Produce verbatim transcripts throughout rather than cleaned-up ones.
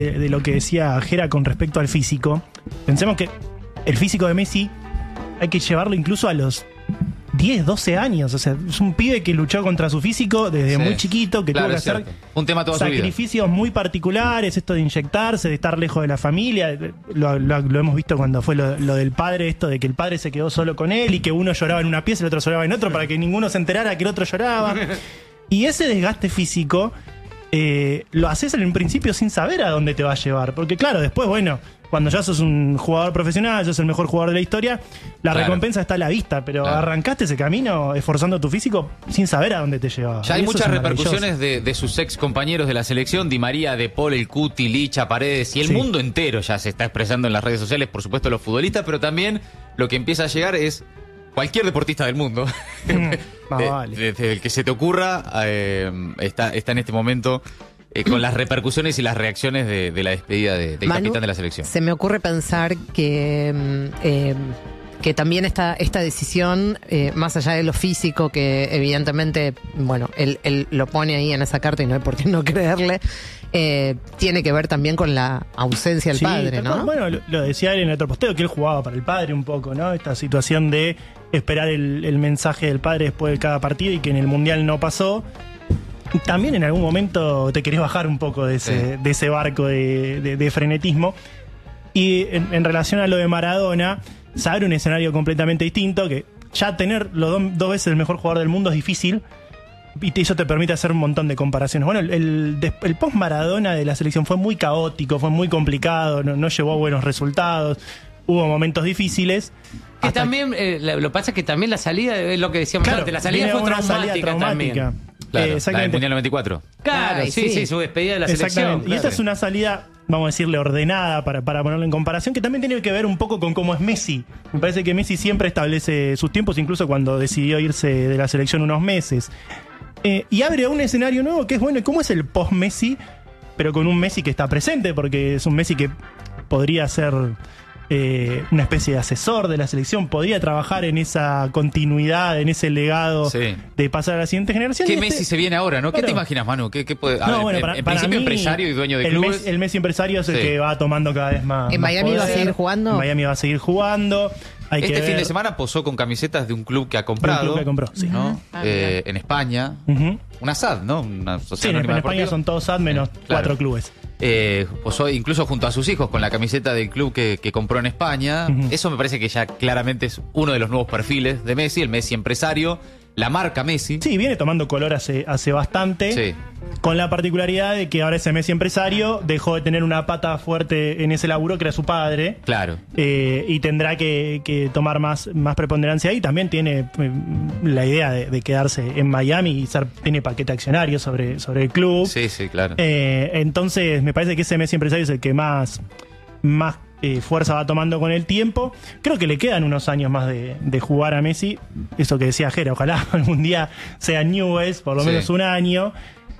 de, de lo que decía Jera con respecto al físico. Pensemos que el físico de Messi hay que llevarlo incluso a los diez, doce años. O sea, es un pibe que luchó contra su físico desde sí. muy chiquito, que claro, tuvo que hacer un tema toda sacrificios muy particulares, esto de inyectarse, de estar lejos de la familia. Lo, lo, lo hemos visto cuando fue lo, lo del padre, esto de que el padre se quedó solo con él y que uno lloraba en una pieza y el otro lloraba en otro para que ninguno se enterara que el otro lloraba. Y ese desgaste físico eh, lo haces en un principio sin saber a dónde te va a llevar. Porque claro, después, bueno, cuando ya sos un jugador profesional, sos el mejor jugador de la historia, la claro. recompensa está a la vista, pero claro. arrancaste ese camino esforzando tu físico sin saber a dónde te llevaba. Ya hay muchas repercusiones de, de sus ex compañeros de la selección, Di María, De Paul, El Cuti, Licha, Paredes, y el sí. mundo entero ya se está expresando en las redes sociales, por supuesto los futbolistas, pero también lo que empieza a llegar es cualquier deportista del mundo, mm, de, vale. desde el que se te ocurra, eh, está, está en este momento Eh, con las repercusiones y las reacciones de, de la despedida de, del Manu, capitán de la selección. Se me ocurre pensar que, eh, que también esta, esta decisión, eh, más allá de lo físico, que evidentemente, bueno, él, él lo pone ahí en esa carta y no hay por qué no creerle, eh, tiene que ver también con la ausencia del sí, padre, ¿no? Bueno, lo, lo decía él en otro posteo, que él jugaba para el padre un poco, ¿no? Esta situación de esperar el, el mensaje del padre después de cada partido y que en el Mundial no pasó. También en algún momento te querés bajar un poco de ese, sí. de ese barco de, de, de frenetismo. Y en, en relación a lo de Maradona, se abre un escenario completamente distinto, que ya tener los do, dos veces el mejor jugador del mundo es difícil, y eso te permite hacer un montón de comparaciones. Bueno, el, el, el post-Maradona de la selección fue muy caótico, fue muy complicado, no, no llevó buenos resultados, hubo momentos difíciles. Que también, eh, lo que pasa es que también la salida, es lo que decíamos claro, antes, la salida fue una traumática, salida traumática también. Claro, eh, exactamente. La del Mundial noventa y cuatro. Claro, Ay, sí, sí, sí, su despedida de la selección. Exactamente. Claro. Y esta es una salida, vamos a decirle, ordenada para, para ponerlo en comparación, que también tiene que ver un poco con cómo es Messi. Me parece que Messi siempre establece sus tiempos, incluso cuando decidió irse de la selección unos meses. Eh, y abre un escenario nuevo que es, bueno, ¿cómo es el post-Messi? Pero con un Messi que está presente, porque es un Messi que podría ser eh, una especie de asesor de la selección, podría trabajar en esa continuidad, en ese legado sí. de pasar a la siguiente generación. ¿Qué este, Messi se viene ahora, no? ¿Qué claro. te imaginas, Manu? ¿Qué, qué puede, a no, ver, bueno, en, para, en para principio mí, empresario y dueño de el clubes. Messi, el Messi empresario es el sí. que va tomando cada vez más. ¿En más Miami poder. va a seguir jugando? En Miami va a seguir jugando. Hay este que fin ver. de semana posó con camisetas de un club que ha comprado. Un club que compró, sí. ¿no? Ah, eh, en España. Uh-huh. Una S A D, ¿no? Una sí, sociedad en, anónima en España deportiva. son todos S A D menos eh, claro. cuatro clubes. Eh, posó incluso junto a sus hijos con la camiseta del club que, que compró en España. Uh-huh. Eso me parece que ya claramente es uno de los nuevos perfiles de Messi, el Messi empresario. La marca Messi. Sí, viene tomando color hace, hace bastante. Sí. Con la particularidad de que ahora ese Messi empresario dejó de tener una pata fuerte en ese laburo que era su padre. Claro. Eh, y tendrá que, que tomar más, más preponderancia ahí. También tiene eh, la idea de, de quedarse en Miami y ser, tiene paquete accionario sobre, sobre el club. Sí, sí, claro. Eh, entonces, me parece que ese Messi empresario es el que más, más Eh, fuerza va tomando con el tiempo. Creo que le quedan unos años más de, de jugar a Messi. Eso que decía Jera, ojalá algún día sea Newell's, por lo sí. menos un año.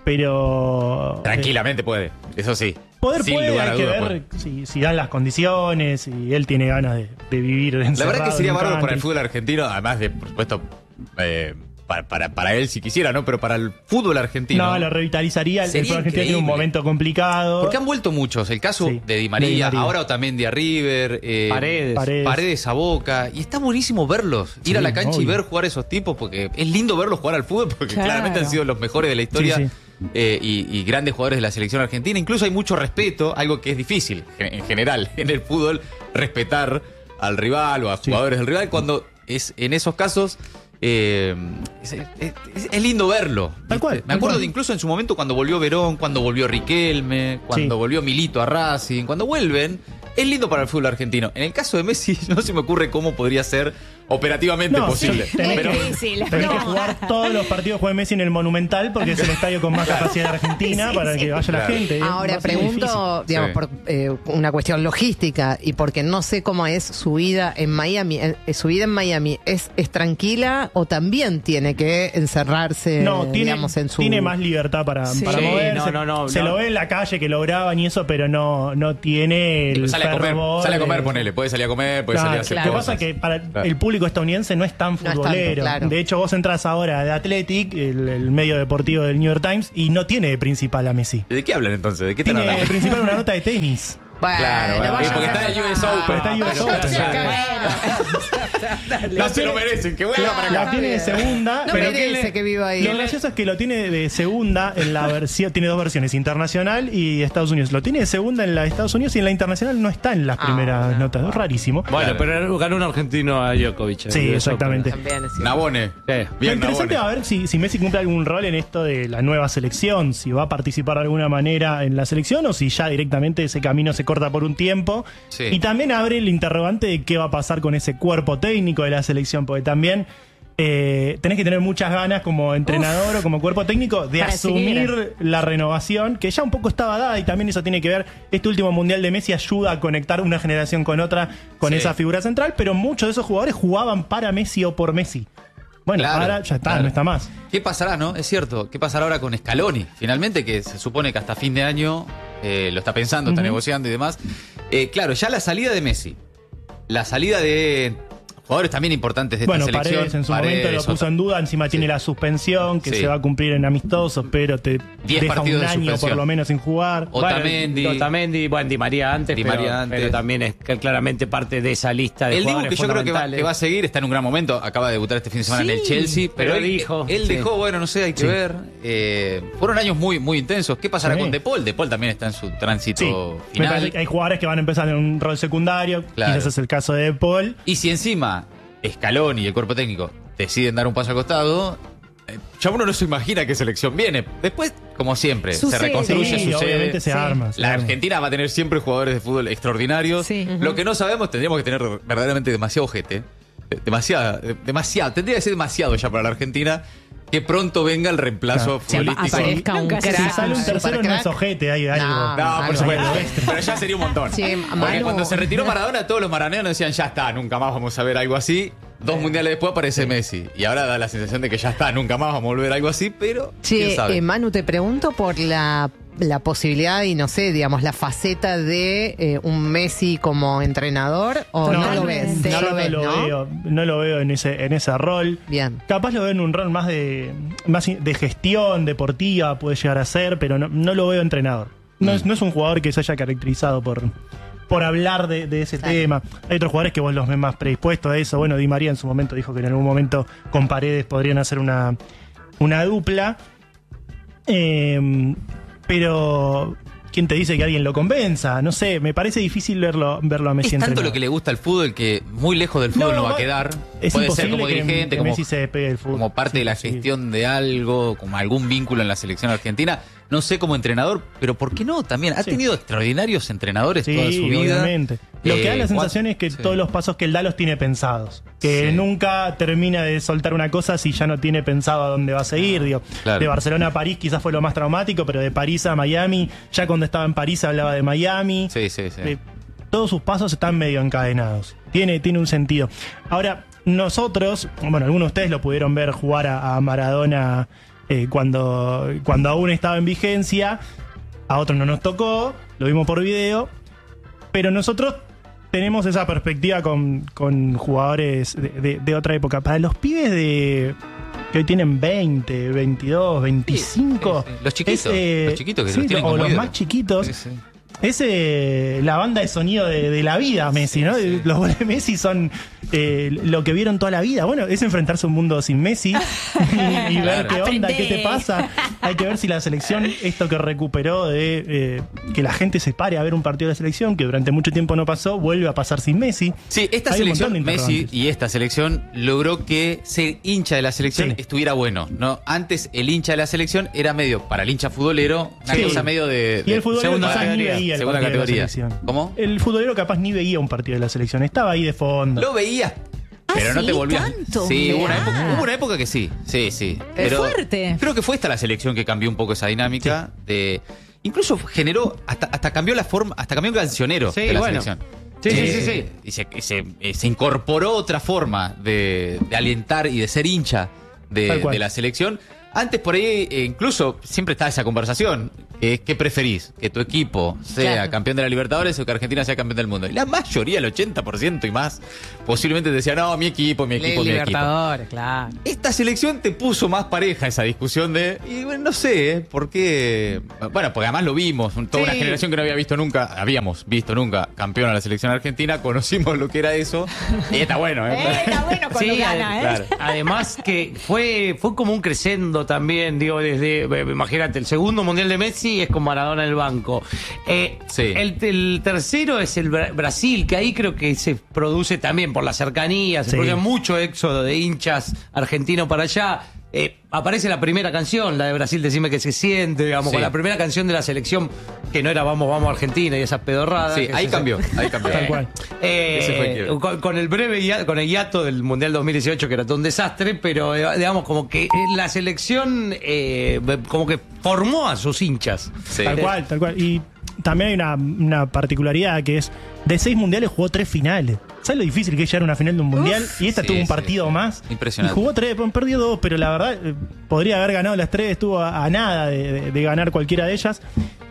Pero tranquilamente eh, puede, eso sí. Poder Sin puede, lugar a hay que duda, ver si, si dan las condiciones, si él tiene ganas de, de vivir encerrado. La verdad que sería bárbaro country. para el fútbol argentino, además de, por supuesto, eh, para, para, para él si quisiera, ¿no? Pero para el fútbol argentino. No, lo revitalizaría. El fútbol argentino tiene un momento complicado. Porque han vuelto muchos. El caso sí, de Di María, de Di María. Ahora Otamendi a River, eh, Paredes. Paredes. Paredes a Boca. Y está buenísimo verlos. Ir sí, a la cancha obvio. y ver jugar esos tipos, porque es lindo verlos jugar al fútbol, porque claro. claramente han sido los mejores de la historia. Sí, sí. Eh, y, y grandes jugadores de la selección argentina. Incluso hay mucho respeto, algo que es difícil en general en el fútbol, respetar al rival o a sí. jugadores del rival, cuando es en esos casos eh, es, es, es lindo verlo. Tal cual, Me tal acuerdo cual. de incluso en su momento cuando volvió Verón, cuando volvió Riquelme, cuando sí. volvió Milito a Racing, cuando vuelven, es lindo para el fútbol argentino. En el caso de Messi no se me ocurre cómo podría ser operativamente no, posible. Sí, tenés pero que, difícil, tenés no. que jugar todos los partidos juega Messi en el Monumental porque es el estadio con más capacidad de Argentina sí, para sí. que vaya claro. la gente. Ahora pregunto, digamos, sí. por eh, una cuestión logística y porque no sé cómo es su vida en Miami. Eh, ¿Su vida en Miami es, es tranquila o también tiene que encerrarse, no, tiene, digamos, en su... tiene más libertad para, sí. para sí, moverse. No, no, no, se no. lo ve en la calle que lo graban y eso, pero no, no tiene el sale a comer, fervor sale a comer, de... ponele, puede salir a comer, puede claro, salir a hacer claro. cosas. Lo que pasa es que para claro. el público público estadounidense no es tan No es tanto, futbolero. claro. De hecho, vos entras ahora a The Athletic, el, el medio deportivo del New York Times, y no tiene de principal a Messi. ¿De qué hablan entonces? ¿De qué están Tiene de hablando? principal una nota de tenis. Bueno, Claro, bueno, vaya porque a está en ser el U S verdad. Open. Está en U S Pero Open. ya- No se lo merecen, que vuelva para La acá. tiene de segunda. No pero merece que, que viva ahí. Lo gracioso es que lo tiene de segunda en la versión. Tiene dos versiones, internacional y Estados Unidos. Lo tiene de segunda en la de Estados Unidos y en la internacional no está en las Ah, primeras no. notas. Es rarísimo. Bueno, Claro. pero ganó un argentino a Djokovic. Sí, Eso, exactamente. También es cierto. Nabone. Sí. Lo Bien, interesante Nabone. va a ver si, si Messi cumple algún rol en esto de la nueva selección, si va a participar de alguna manera en la selección o si ya directamente ese camino se corta por un tiempo. Sí. Y también abre el interrogante de qué va a pasar con ese cuerpo técnico de la selección, porque también eh, tenés que tener muchas ganas como entrenador o como cuerpo técnico de para asumir seguir. la renovación, que ya un poco estaba dada y también eso tiene que ver, este último Mundial de Messi ayuda a conectar una generación con otra, con Sí. esa figura central, pero muchos de esos jugadores jugaban para Messi o por Messi. Bueno, Claro, ahora ya está, claro. no está más. ¿Qué pasará, no? Es cierto. ¿Qué pasará ahora con Scaloni? Finalmente, que se supone que hasta fin de año eh, lo está pensando, está Ujú. negociando y demás. Eh, claro, ya la salida de Messi, la salida de jugadores también importantes de Bueno, esta selección. Paredes en su Paredes, momento lo puso Ota- en duda, encima tiene Sí. la suspensión que Sí. se va a cumplir en amistosos, pero te Diez deja un partidos de año suspensión. por lo menos sin jugar. Otamendi. Bueno, Otamendi, bueno, Di María antes, Di pero, María antes. pero también es que claramente parte de esa lista de Él dijo jugadores que yo creo que va, fundamentales. que va a seguir, está en un gran momento, acaba de debutar este fin de semana en el Chelsea, pero, pero él dijo, él sí. dijo, bueno, no sé, hay que Sí. ver. Eh, fueron años muy, muy intensos. ¿Qué pasará Sí. con De Paul? De Paul también está en su tránsito Sí, me final. parece que hay jugadores que van a empezar en un rol secundario, Claro. quizás es el caso de Paul. Y si encima Scaloni y el cuerpo técnico deciden dar un paso al costado, eh, ya uno no se imagina qué selección viene. Después, como siempre, Sucede. se reconstruye, Sí, sucede. obviamente se Sí. arma. se La arma. Argentina va a tener siempre jugadores de fútbol extraordinarios. Sí. Lo que no sabemos, tendríamos que tener verdaderamente demasiado ojete. Eh, Demasiada, eh, demasiado. Tendría que ser demasiado ya para la Argentina que pronto venga el reemplazo Claro. futbolístico. Aparezca un Nunca se crack. Si sale un un tercero no es supercrack. ojete, hay algo. No, No, por Manu. supuesto. Pero ya sería un montón. Sí, Porque Manu. cuando se retiró Maradona, todos los maraneanos decían, ya está, nunca más vamos a ver algo así. Dos mundiales después aparece Messi. Y ahora da la sensación de que ya está, nunca más vamos a volver a algo así, pero quién Che, sabe. eh, Manu, te pregunto por la, la posibilidad y no sé, digamos, la faceta de eh, un Messi como entrenador o no, lo ves. Totalmente. No yo lo ves, no lo ¿no? veo, no lo veo en ese, en ese rol. Bien. Capaz lo veo en un rol más de más de gestión deportiva, puede llegar a ser, pero no, no lo veo entrenador. No, es, no es un jugador que se haya caracterizado por, por hablar de, de ese Claro. tema. Hay otros jugadores que vos los ves más predispuestos a eso. Bueno, Di María en su momento dijo que en algún momento con Paredes podrían hacer una, una dupla. Eh, pero ¿quién te dice que alguien lo convenza? No sé, me parece difícil verlo, verlo a Messi Es tanto entrenador. lo que le gusta al fútbol que muy lejos del fútbol no, va a quedar. Es Puede ser imposible como que- dirigente, que como, Messi se despegue del fútbol. como parte Es de la imposible. gestión de algo, como algún vínculo en la selección argentina. No sé como entrenador, pero ¿por qué no? También ha Sí. tenido extraordinarios entrenadores Sí, toda su vida. obviamente. Lo que da Eh, la Juan- sensación es que sí. todos los pasos que él da los tiene pensados. Que Sí. nunca termina de soltar una cosa si ya no tiene pensado a dónde va a seguir. Digo, Claro. de Barcelona a París quizás fue lo más traumático, pero de París a Miami, ya cuando estaba en París hablaba de Miami. Sí, sí, sí. Eh, todos sus pasos están medio encadenados. Tiene, tiene un sentido. Ahora, nosotros, bueno, algunos de ustedes lo pudieron ver jugar a, a Maradona eh, cuando, cuando aún estaba en vigencia. A otros no nos tocó, lo vimos por video. Pero nosotros tenemos esa perspectiva con, con jugadores de, de- de otra época. Para los pibes de que hoy tienen veinte, veintidós, veinticinco. sí, sí. Los chiquitos, es, eh, los chiquitos que sí, los tienen o como los ídolos. más chiquitos. Sí, sí. Es eh, la banda de sonido de, de la vida, Messi, ¿no? sí. Los goles de Messi son eh, lo que vieron toda la vida. Bueno, es enfrentarse a un mundo sin Messi y, y ver Claro. qué onda, Aprendé. qué te pasa. Hay que ver si la selección, esto que recuperó de eh, que la gente se pare a ver un partido de la selección, que durante mucho tiempo no pasó, vuelve a pasar sin Messi. Sí, esta Hay un selección, montón de Messi interrogantes. y esta selección logró que ser hincha de la selección Sí. estuviera bueno, ¿no? Antes el hincha de la selección era medio, para el hincha futbolero, una Sí. cosa medio de, Y de el futbolero segunda quizás ni categoría. veía el segunda partido de la categoría. selección. ¿Cómo? El futbolero capaz ni veía un partido de la selección, estaba ahí de fondo. Lo veías, pero no sí, te volvías. tanto. Sí, hubo una, Mirá. época, hubo una época que sí, sí, sí. Es Pero fuerte. Creo que fue esta la selección que cambió un poco esa dinámica de. Incluso generó, hasta, hasta cambió la forma, hasta cambió el cancionero Sí, de la bueno. selección. Sí, sí, Eh, sí, sí. Y, se, y se- eh, se incorporó otra forma de, de alentar y de ser hincha de, Tal cual. de la selección. Antes por ahí, eh, incluso, siempre está esa conversación. Que es, ¿qué preferís? ¿Que tu equipo sea Claro. campeón de la Libertadores o que Argentina sea campeón del mundo? Y la mayoría, el ochenta por ciento y más, posiblemente decía, no, mi equipo, mi equipo, mi equipo. Libertadores, claro. Esta selección te puso más pareja esa discusión de, y bueno, no sé, ¿eh? ¿Por qué? Bueno, porque además lo vimos, toda Sí. una generación que no había visto nunca, habíamos visto nunca campeón a la selección argentina, conocimos lo que era eso, y está bueno, ¿eh? Eh, está bueno cuando Sí, gana, ¿eh? Claro. Además que fue, fue como un crescendo también, digo, desde, eh, imagínate, el segundo mundial de Messi es con Maradona en el banco. Eh, Sí. el, el tercero es el Bra- Brasil, que ahí creo que se produce también por la cercanía, se Sí. produce mucho éxodo de hinchas argentinos para allá. Eh, aparece la primera canción, la de Brasil, Decime que se siente, digamos, Sí. con la primera canción de la selección, que no era Vamos, Vamos Argentina y esas pedorradas. Sí, que ahí se- cambió, ahí cambió. Tal cual. Eh, Ese fue el quiebre. con, con el breve hiato, con el hiato del Mundial dos mil dieciocho, que era todo un desastre, pero eh, digamos como que eh, la selección eh, como que formó a sus hinchas. Sí. Tal cual, tal cual. Y también hay una, una particularidad que es, de seis mundiales jugó tres finales. ¿Sabes lo difícil que es llegar a una final de un mundial? Y esta Sí, tuvo un sí. partido más. Impresionante. Y jugó tres, bueno, perdió dos, pero la verdad eh, podría haber ganado las tres, estuvo a, a nada de, de- de ganar cualquiera de ellas.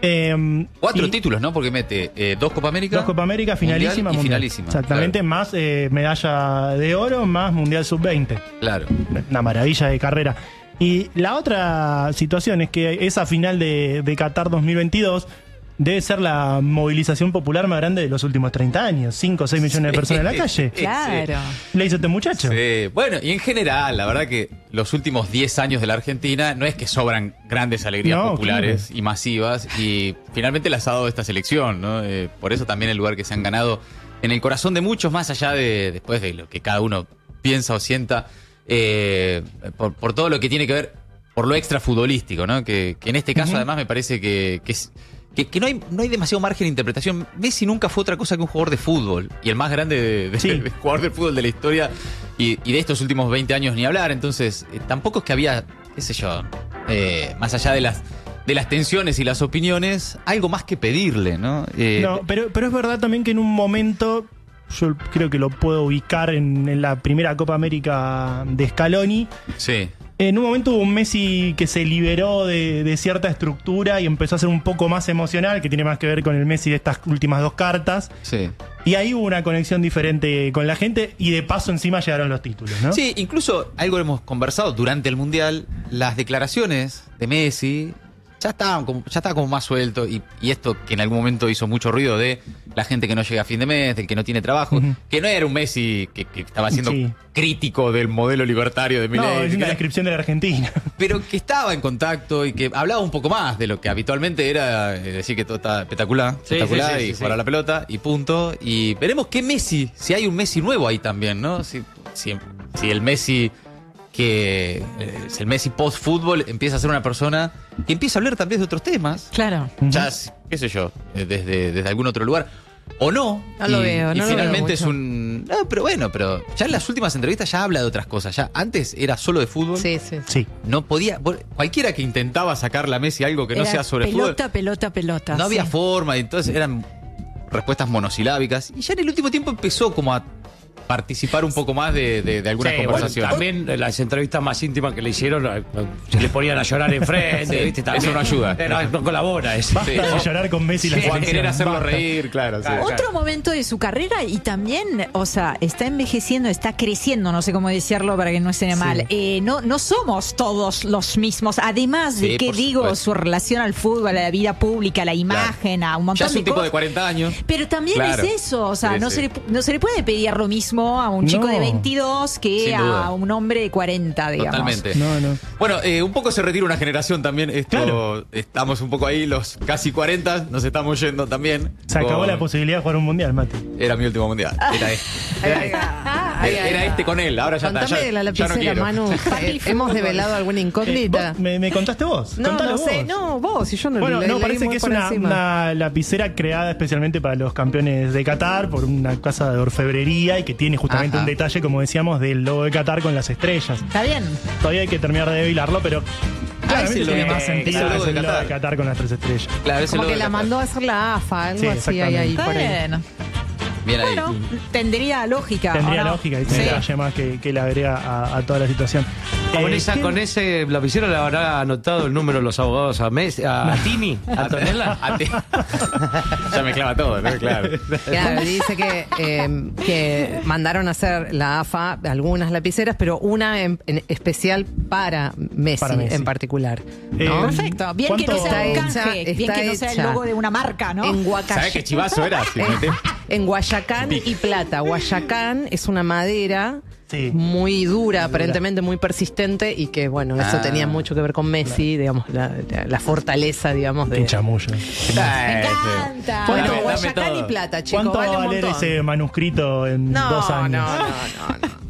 Eh, Cuatro y títulos, ¿no? Porque mete eh, dos Copa América. Dos Copa América, Mundial finalísima. y mundial. finalísima. Exactamente, Claro. más eh, medalla de oro, más Mundial sub veinte. Claro. Una maravilla de carrera. Y la otra situación es que esa final de, de Qatar dos mil veintidós debe ser la movilización popular más grande de los últimos treinta años. cinco o seis millones de personas en la calle. Sí. Claro. Le hizo este muchacho. Sí. Bueno, y en general, la verdad que los últimos diez años de la Argentina no es que sobran grandes alegrías No, populares y masivas, y finalmente las ha dado esta selección, ¿no? Eh, por eso también el lugar que se han ganado en el corazón de muchos, más allá de después de lo que cada uno piensa o sienta, eh, por, por todo lo que tiene que ver, por lo extra futbolístico, ¿no? Que, que en este caso, Ujú. además, me parece que, que es. Que, que no, hay, no hay demasiado margen de interpretación. Messi nunca fue otra cosa que un jugador de fútbol. Y el más grande de, de- Sí. de jugador de fútbol de la historia. Y, y de estos últimos veinte años ni hablar. Entonces, eh, tampoco es que había, qué sé yo, eh, más allá de las, de las tensiones y las opiniones, algo más que pedirle, ¿no? Eh, No, pero, pero es verdad también que en un momento, yo creo que lo puedo ubicar en, en la primera Copa América de Scaloni. Sí. En un momento hubo un Messi que se liberó de, de cierta estructura y empezó a ser un poco más emocional, que tiene más que ver con el Messi de estas últimas dos cartas. Sí. Y ahí hubo una conexión diferente con la gente y de paso encima llegaron los títulos, ¿no? Sí, incluso algo hemos conversado durante el Mundial, las declaraciones de Messi ya estaban como, ya estaba como más suelto, y, y esto que en algún momento hizo mucho ruido de la gente que no llega a fin de mes, del que no tiene trabajo, Ujú. que no era un Messi que, que estaba siendo Sí. crítico del modelo libertario de No, Milei, es que una era- descripción de la Argentina. pero que estaba en contacto y que hablaba un poco más de lo que habitualmente era eh, decir que todo está espectacular, Sí, espectacular sí, sí, y sí, jugar sí. a la pelota y punto. Y veremos qué Messi, si hay un Messi nuevo ahí también, ¿no? Si, si, si el Messi que eh, es el Messi post-fútbol empieza a ser una persona que empieza a hablar también de otros temas, Claro. ya, qué sé yo, eh, desde, desde algún otro lugar. O no. No lo y, veo, y no lo finalmente veo es mucho. un. No, pero bueno, pero ya en las últimas entrevistas ya habla de otras cosas. Ya antes era solo de fútbol. Sí, sí. Sí. No podía. Cualquiera que intentaba sacarle a Messi algo que no Era sea sobre pelota, fútbol. pelota, pelota. No había sí. forma, y entonces eran respuestas monosilábicas. Y ya en el último tiempo empezó como a participar un poco más de, de- de algunas Sí, bueno, conversaciones. también las entrevistas más íntimas que le hicieron, eh, se le ponían a llorar enfrente, Sí, ¿viste? También, eso no ayuda. eh, No, no colabora eso. Basta Sí. de llorar con Messi y la Sí, o a selección. querer hacerlo Basta. reír, claro. sí. Claro. Otro momento de su carrera y también, o sea, está envejeciendo, está creciendo, no sé cómo decirlo para que no suene mal. Eh, no, no somos todos los mismos. Además de Sí, que por digo, supuesto. su relación al fútbol, a la vida pública, a la imagen, a un montón Ya es de un tipo cosas. de cuarenta años. Pero también Claro. es eso, o sea, Sí, no, sí. Se le, no se le puede pedir lo mismo a un chico No. de veintidós que Sin duda. a un hombre de cuarenta, digamos. Totalmente. No, no. Bueno, eh, un poco se retira una generación también. Esto, Claro. Estamos un poco ahí, los casi cuarenta, nos estamos yendo también. Se acabó Con- la posibilidad de jugar un mundial, Mati. Era mi último mundial. Era este. Ahí va. Ahí, Era, ahí era va. este con él. Ahora ya está. Contame Ya, de la ya no lapicera, quiero. Manu. Eh, ¿Hemos develado alguna Eh, incógnita? vos me, me contaste vos. no, Contalo no sé. vos. No, vos y yo no Bueno, le- no, leí parece muy que es por una, encima. una lapicera creada especialmente para los campeones de Qatar por una casa de orfebrería y que tiene justamente Ajá. un detalle, como decíamos, del logo de Qatar con las estrellas. Está bien. Todavía hay que terminar de develarlo, pero claramente ese tiene logo- más ese sentido logo es de el logo Qatar. de Qatar con las tres estrellas. Claro, ese Como logo que de la Qatar. mandó a hacer la A F A, algo Sí, así hay ahí Está por ahí. bien. Bien ahí. Bueno, tendría lógica. Tendría ¿o no? lógica y Sí. tiene detalle más que, que le agrega a, a toda la situación. Con, Eh, esa, ¿quién? con ese lapicero le habrá anotado el número de los abogados a Messi, a Tini, a Antonella. A ti. Ya me clava todo, ¿no? Claro. Claro, dice que, eh, que mandaron a hacer la A F A algunas lapiceras, pero una en, en especial para Messi, Para Messi. en particular. Eh, ¿no? Perfecto. Bien que no ¿Cuánto- sea un Está hecha- canje. Bien está que no sea el hecha. logo de una marca, ¿no? En Huacash- ¿Sabés qué chivazo era? Sí, en, mete. en Guayacán y plata. Guayacán es una madera Sí. muy dura, aparentemente muy persistente, y que, bueno, eso Ah. tenía mucho que ver con Messi, digamos, la, la- la fortaleza, digamos, Qué de... chamullo. Me encanta. Bueno, Dame- dame Guayacán todo. y plata, chicos, ¿Cuánto vale va a un valer montón. ese manuscrito en No, dos no, años? no, no, no.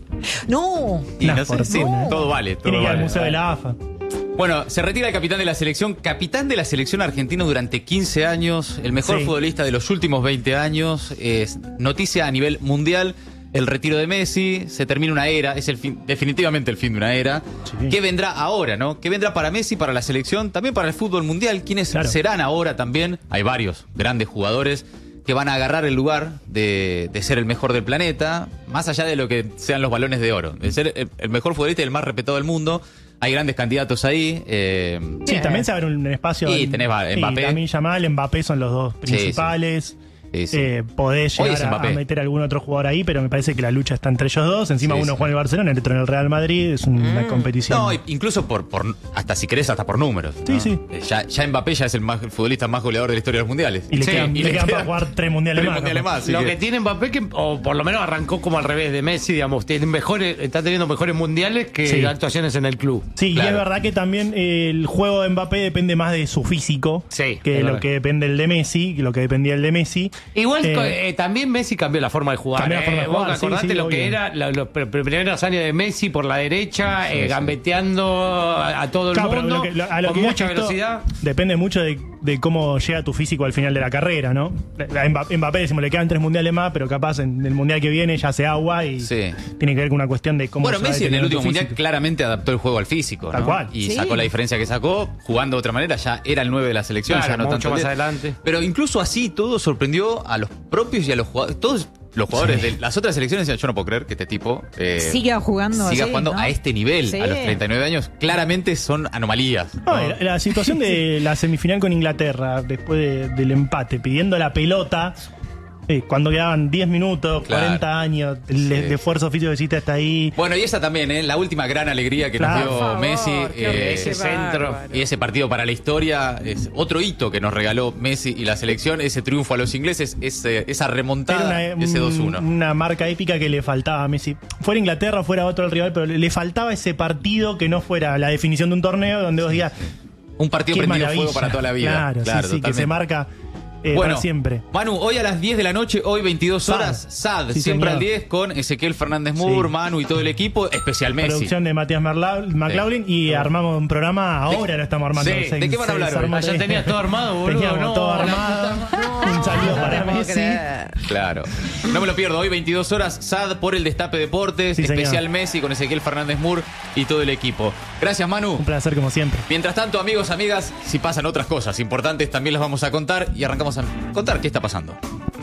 No. Y Una no sé, sí, fortuna. todo vale. Todo Tiene que ir al vale. Museo de la A F A. Bueno, se retira el capitán de la selección, capitán de la selección argentina durante quince años, el mejor Sí. futbolista de los últimos veinte años, es noticia a nivel mundial, el retiro de Messi, se termina una era, es el fin, definitivamente el fin de una era. Sí. ¿Qué vendrá ahora, no? ¿Qué vendrá para Messi, para la selección, también para el fútbol mundial? ¿Quiénes Claro. serán ahora también? Hay varios grandes jugadores que van a agarrar el lugar de, de ser el mejor del planeta, más allá de lo que sean los balones de oro, de ser el, el mejor futbolista y el más respetado del mundo. Hay grandes candidatos ahí. eh, Sí, Bien. también se abre un espacio. Y en- tenés a Mbappé. Y también Yamal, Mbappé son los dos Sí, principales. sí, sí. Eh, podés Hoy llegar es a, Mbappé. a meter algún otro jugador ahí, pero me parece que la lucha está entre ellos dos. Encima Sí, uno sí. juega en el Barcelona, el otro en el Real Madrid. Es una competición. No, incluso por, por hasta si querés, hasta por números. Sí, ¿no? sí. Eh, Ya, ya Mbappé ya es el, más, el futbolista más goleador de la historia de los mundiales. y le Sí, quedan, y le le quedan quedan para jugar tres mundiales tres más. mundiales capaz. más. así Lo que- que tiene Mbappé, que, o por lo menos arrancó como al revés de Messi, digamos, tiene mejores, está teniendo mejores mundiales que Sí. actuaciones en el club. Sí, Claro. y es verdad que también eh, el juego de Mbappé depende más de su físico Sí, que es lo verdad. que depende el de Messi, que lo que dependía el de Messi. Igual Eh, eh, también Messi cambió la forma de jugar. Cambió la eh. forma de Vos jugar, sí, acordate sí, lo obvio. que era la- los pr- pr- primeros años de Messi por la derecha, eh, sí. gambeteando a, a todo el Claro, pero mundo, lo que- lo- a lo con que iba mucha es que esto velocidad. Depende mucho de, de cómo llega tu físico al final de la carrera, ¿no? A Mbappé, Mbappé decimos, le quedan tres mundiales más, pero capaz en el mundial que viene ya hace agua y Sí. tiene que ver con una cuestión de cómo Bueno, se va Messi en el deteriorando último tu mundial físico. claramente adaptó el juego al físico. Tal ¿no? cual. Y Sí. sacó la diferencia que sacó, jugando de otra manera, ya era el nueve de la selección, Claro, ya no mucho tanto el más diez. adelante. Pero incluso así todo sorprendió a los propios y a los jugadores. Todos los jugadores de las otras selecciones decían, yo no puedo creer que este tipo eh, Siga jugando siga así, jugando ¿no? a este nivel, Sí. a los treinta y nueve años. Claramente son anomalías. No, ¿no? la, la situación de la semifinal con Inglaterra, después de- del empate, pidiendo la pelota, eh, cuando quedaban diez minutos, Claro. cuarenta años, el Sí. de esfuerzo físico que hiciste hasta ahí. Bueno, y esa también, ¿eh? La última gran alegría que Claro. nos Por dio favor, Messi. qué eh, horrible, ese centro. bárbaro. Y ese partido para la historia es otro hito que nos regaló Messi y la selección, ese triunfo a los ingleses, ese- esa Era remontada, una, ese dos un- uno. una marca épica que le faltaba a Messi. Fuera Inglaterra, fuera otro el rival, pero le, le faltaba ese partido que no fuera la definición de un torneo donde vos digas, Un partido qué prendido maravilla. fuego para toda la vida. Claro, sí, sí, que se marca eh, Bueno, para siempre. Manu, hoy a las diez de la noche, hoy veintidós Sad. horas, S A D, Sí, siempre señor. al diez, con Ezequiel Fernández Mur, Sí. Manu y todo el equipo, especial Messi. Producción de Matías Merla- McLaughlin y armamos un programa, ahora lo estamos armando. Sí, ¿de qué van a hablar hoy? desarmó Ah, ya todo. tenías todo armado, boludo, Teníamos no, todo la armado. Un saludo No para te puedo Messi. creer. Claro. No me lo pierdo, hoy veintidós horas, S A D por el Destape Deportes, Sí, señor. especial Messi con Ezequiel Fernández Mur y todo el equipo. Gracias, Manu. Un placer como siempre. Mientras tanto, amigos, amigas, si pasan otras cosas importantes, también las vamos a contar y arrancamos a contar qué está pasando.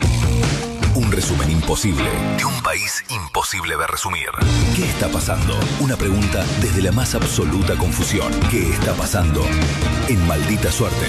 Un resumen imposible de un país imposible de resumir. ¿Qué está pasando? Una pregunta desde la más absoluta confusión. ¿Qué está pasando? En Maldita Suerte.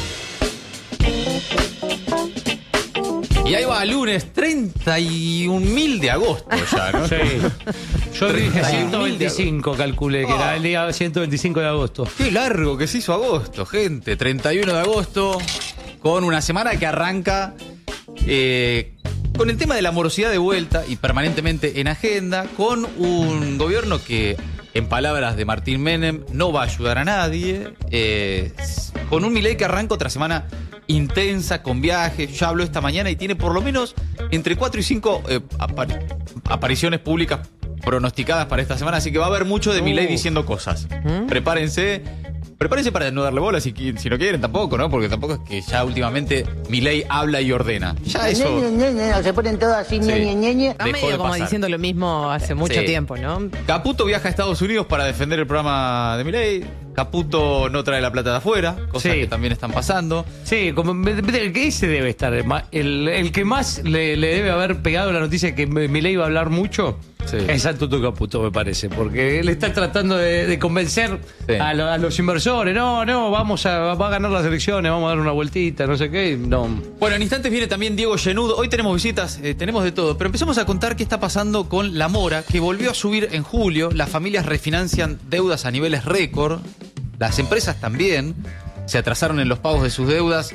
Y ahí va, lunes treinta y un mil de agosto ya, ¿no? Sí. Yo dije treinta y un ciento veinticinco, calculé, que Oh. era el día ciento veinticinco de agosto. Qué largo que se hizo agosto, gente. treinta y uno de agosto, con una semana que arranca eh, con el tema de la morosidad de vuelta y permanentemente en agenda, con un gobierno que, en palabras de Martín Menem, no va a ayudar a nadie, eh, con un Milei que arranca otra semana intensa, con viajes. Yo ya habló esta mañana y tiene por lo menos entre cuatro y cinco eh, apar- apariciones públicas pronosticadas para esta semana, así que va a haber mucho de Milei diciendo cosas. Prepárense. Prepárense para no darle bola si, qui- si no quieren tampoco, ¿no? Porque tampoco es que ya últimamente Milei habla y ordena. Ya eso. Ñe, Ñe, Ñe, Ñe, se ponen todos así, Sí. Ñe, Ñe, Ñe. Está Dejó medio de como pasar. diciendo lo mismo hace mucho Sí. tiempo, ¿no? Caputo viaja a Estados Unidos para defender el programa de Milei. Caputo no trae la plata de afuera, cosas Sí. que también están pasando. Sí, como el que ese debe estar. El, el que más le, le debe haber pegado la noticia que Milei iba a hablar mucho Sí. es a Tuto Caputo, me parece. Porque él está tratando de, de convencer Sí. a, lo- a los inversores. No, no, vamos a, va a ganar las elecciones, vamos a dar una vueltita, no sé qué. No. Bueno, en instantes viene también Diego Genudo. Hoy tenemos visitas, eh, tenemos de todo. Pero empezamos a contar qué está pasando con la mora, que volvió a subir en julio. Las familias refinancian deudas a niveles récord. Las empresas también se atrasaron en los pagos de sus deudas.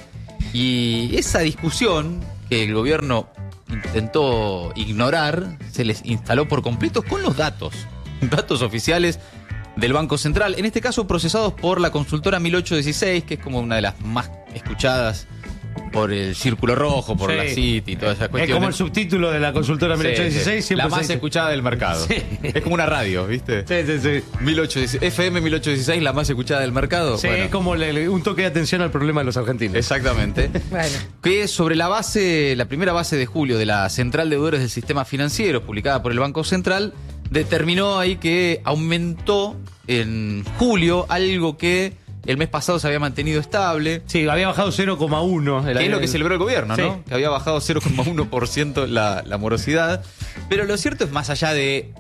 Y esa discusión que el gobierno intentó ignorar se les instaló por completo con los datos. Datos oficiales del Banco Central. En este caso procesados por la consultora mil ochocientos dieciséis, que es como una de las más escuchadas por el Círculo Rojo, por Sí. la City y todas esas Es cuestiones. como el subtítulo de la consultora mil ochocientos dieciséis. Sí, sí. siempre La se más dice- escuchada del mercado. Sí. Es como una radio, ¿viste? Sí, sí, sí. mil ochocientos dieciséis, F M mil ochocientos dieciséis, la más escuchada del mercado. Sí, Bueno, es como le- le- un toque de atención al problema de los argentinos. exactamente. Bueno. Que sobre la base, la primera base de julio de la Central de Deudores del Sistema Financiero, publicada por el Banco Central, determinó ahí que aumentó en julio algo que el mes pasado se había mantenido estable. Sí, había bajado cero coma uno. Que es lo que celebró el gobierno, Sí. ¿no? Que había bajado cero coma uno por ciento la, la morosidad. Pero lo cierto es, más allá de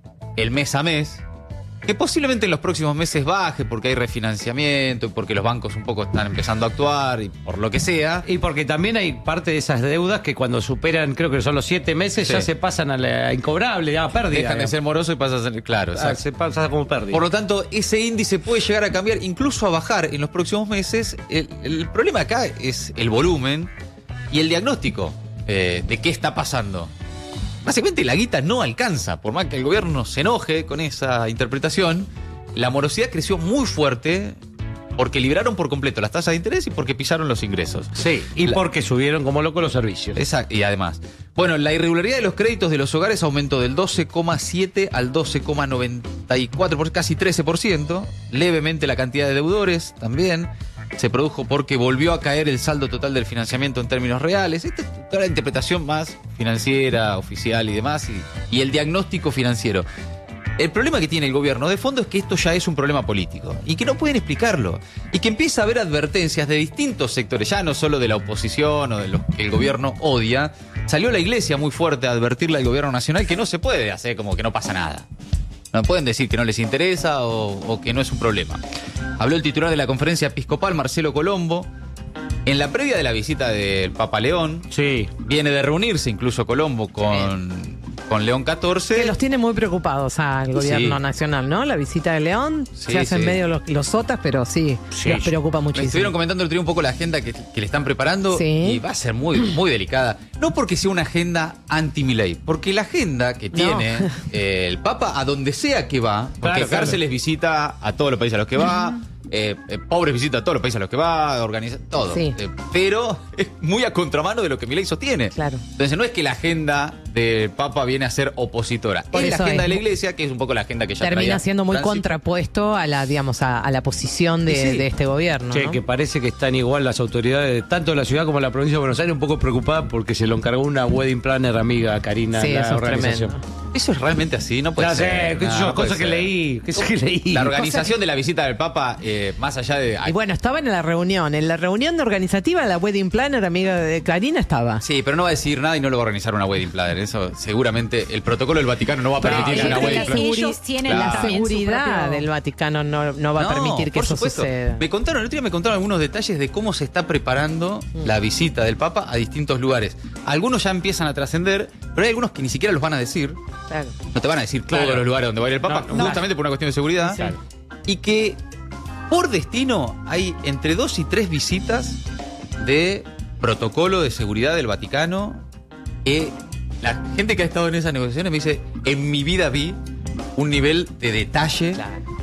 el mes a mes, que posiblemente en los próximos meses baje porque hay refinanciamiento y porque los bancos un poco están empezando a actuar y por lo que sea. Y porque también hay parte de esas deudas que cuando superan, creo que son los siete meses, Sí. ya se pasan a la incobrable, a pérdida. Dejan de ser morosos y pasan a ser... Claro, Ah, exacto. se pasa como pérdida. Por lo tanto, ese índice puede llegar a cambiar, incluso a bajar en los próximos meses. El, el problema acá es el volumen y el diagnóstico eh, de qué está pasando. Básicamente la guita no alcanza, por más que el gobierno se enoje con esa interpretación. La morosidad creció muy fuerte porque liberaron por completo las tasas de interés y porque pisaron los ingresos. Sí, y La- porque subieron como locos los servicios. Exacto, y además. Bueno, la irregularidad de los créditos de los hogares aumentó del doce coma siete al doce coma noventa y cuatro, por casi trece por ciento. Levemente la cantidad de deudores también se produjo porque volvió a caer el saldo total del financiamiento en términos reales. Esta es toda la interpretación más financiera, oficial y demás, y, y el diagnóstico financiero. El problema que tiene el gobierno de fondo es que esto ya es un problema político y que no pueden explicarlo y que empieza a haber advertencias de distintos sectores, ya no solo de la oposición o de los que el gobierno odia. Salió la iglesia muy fuerte a advertirle al gobierno nacional que no se puede hacer como que no pasa nada. No pueden decir que no les interesa o, o que no es un problema. Habló el titular de la conferencia episcopal, Marcelo Colombo, en la previa de la visita del Papa León. Sí. Viene de reunirse incluso Colombo con, con León catorce. Que los tiene muy preocupados al gobierno Sí. nacional, ¿no? La visita de León, Sí, se hacen sí. medio los, los sotas, pero sí, Sí, los sí. preocupa Me muchísimo. estuvieron comentando el otro día un poco la agenda que, que le están preparando Sí. y va a ser muy, muy delicada. No porque sea una agenda anti-Milei, porque la agenda que tiene eh, el Papa a donde sea que va, porque Claro, claro. cárceles visita a todos los países a los que va, eh, eh, pobres visita a todos los países a los que va, organiza todo. Sí. Eh, pero es muy a contramano de lo que Milei sostiene. Claro. Entonces no es que la agenda del Papa viene a ser opositora. Por es la eso agenda es. de la Iglesia, que es un poco la agenda que ya Termina traía siendo muy Francisco. contrapuesto a la, digamos, a, a la posición de, Y sí. de este gobierno. Che, ¿no? que parece que están igual las autoridades, tanto de la ciudad como de la provincia de Buenos Aires, un poco preocupadas porque se lo encargó una wedding planner amiga, Karina, Sí, la eso es organización. tremendo. Eso es realmente así, no puede Ya sé, ser. qué sé No, yo, no puede cosas que ser. leí, cosas que leí. La organización de la visita del Papa, eh, más allá de... Y bueno, estaban en la reunión. En la reunión de organizativa, la wedding planner, amiga de Karina, estaba. Sí, pero no va a decir nada y no lo va a organizar una wedding planner. Eso seguramente el protocolo del Vaticano no va a Pero permitir yo una creo wedding que planner. ellos tienen Claro. La también su seguridad propio- del Vaticano no, no va a No, permitir que por eso supuesto. suceda. Me contaron, el otro día me contaron algunos detalles de cómo se está preparando Mm. la visita del Papa a distintos lugares. Algunos ya empiezan a trascender, pero hay algunos que ni siquiera los van a decir. Claro. No te van a decir Claro. todos los lugares donde va a ir el Papa, No, no. justamente por una cuestión de seguridad. Sí. Y que por destino hay entre dos y tres visitas de protocolo de seguridad del Vaticano. Que la gente que ha estado en esas negociaciones me dice, en mi vida vi un nivel de detalle.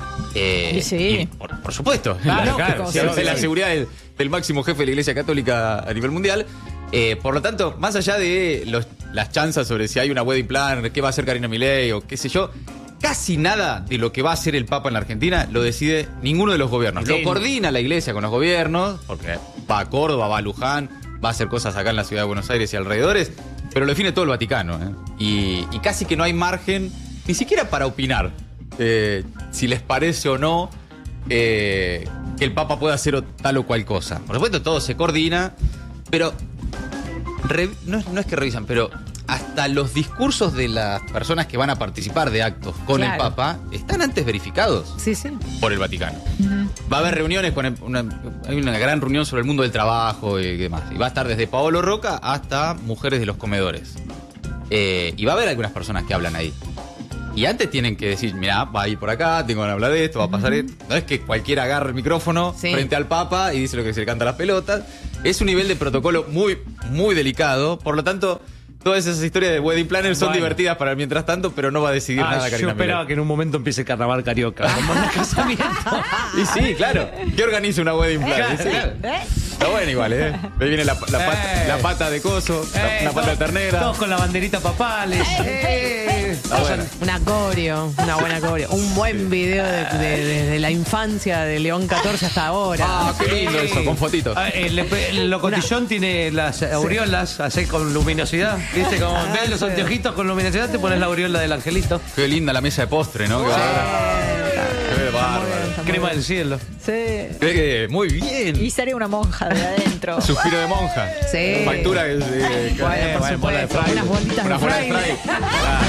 eh, Y sí. y por, por supuesto, Claro, la, claro, si sí, habla de sí, la sí. seguridad del, del máximo jefe de la Iglesia Católica a nivel mundial. Eh, por lo tanto, más allá de los- las chanzas sobre si hay una wedding planner, qué va a hacer Karina Milei o qué sé yo, casi nada de lo que va a hacer el Papa en la Argentina lo decide ninguno de los gobiernos. Sí. Lo coordina la Iglesia con los gobiernos, porque va a Córdoba, va a Luján, va a hacer cosas acá en la ciudad de Buenos Aires y alrededores, pero lo define todo el Vaticano. ¿eh? Y, y casi que no hay margen, ni siquiera para opinar, eh, si les parece o no eh, que el Papa pueda hacer o, tal o cual cosa. Por supuesto, todo se coordina, pero re, no, no es que revisan, pero hasta los discursos de las personas que van a participar de actos con claro. el Papa están antes verificados sí, sí. por el Vaticano. Uh-huh. Va a haber reuniones con el, una, hay una gran reunión sobre el mundo del trabajo y demás. Y va a estar desde Paolo Roca hasta mujeres de los comedores. Eh, y va a haber algunas personas que hablan ahí. Y antes tienen que decir, mira, va a ir por acá, tengo que hablar de esto, va a pasar uh-huh. esto. No es que cualquiera agarre el micrófono sí. frente al Papa y dice lo que se le canta a las pelotas. Es un nivel de protocolo muy, muy delicado. Por lo tanto, todas esas historias de wedding planner son bueno. divertidas para el mientras tanto, pero no va a decidir ah, nada Karina Yo esperaba Milei. que en un momento empiece el carnaval carioca. Como un casamiento. Y sí, claro. ¿Qué organiza una wedding planner? Claro, claro. ¿Eh? Está bueno igual, ¿eh? Ahí viene la, la, pata, eh. la pata de coso, eh, la, una pata todos, de ternera. Todos con la banderita papales. Eh. Está bueno. Una coreo, una buena coreo. Un buen video de, de, desde la infancia de León catorce hasta ahora. Ah, qué lindo eso, con fotitos. Ah, el, el locotillón una. tiene las aureolas, sí. así con luminosidad. ¿Viste? Como en vez de los anteojitos con luminosidad, te pones la aureola del angelito. Qué linda la mesa de postre, ¿no? Qué Sí. bárbaro. Crema del cielo. Sí. Eh, muy bien. Y sale una monja de adentro. Suspiro de monja. Sí. Factura que eh, bueno, por bueno, supuesto. Unas bolitas una de bola de fraile. fray. Ah.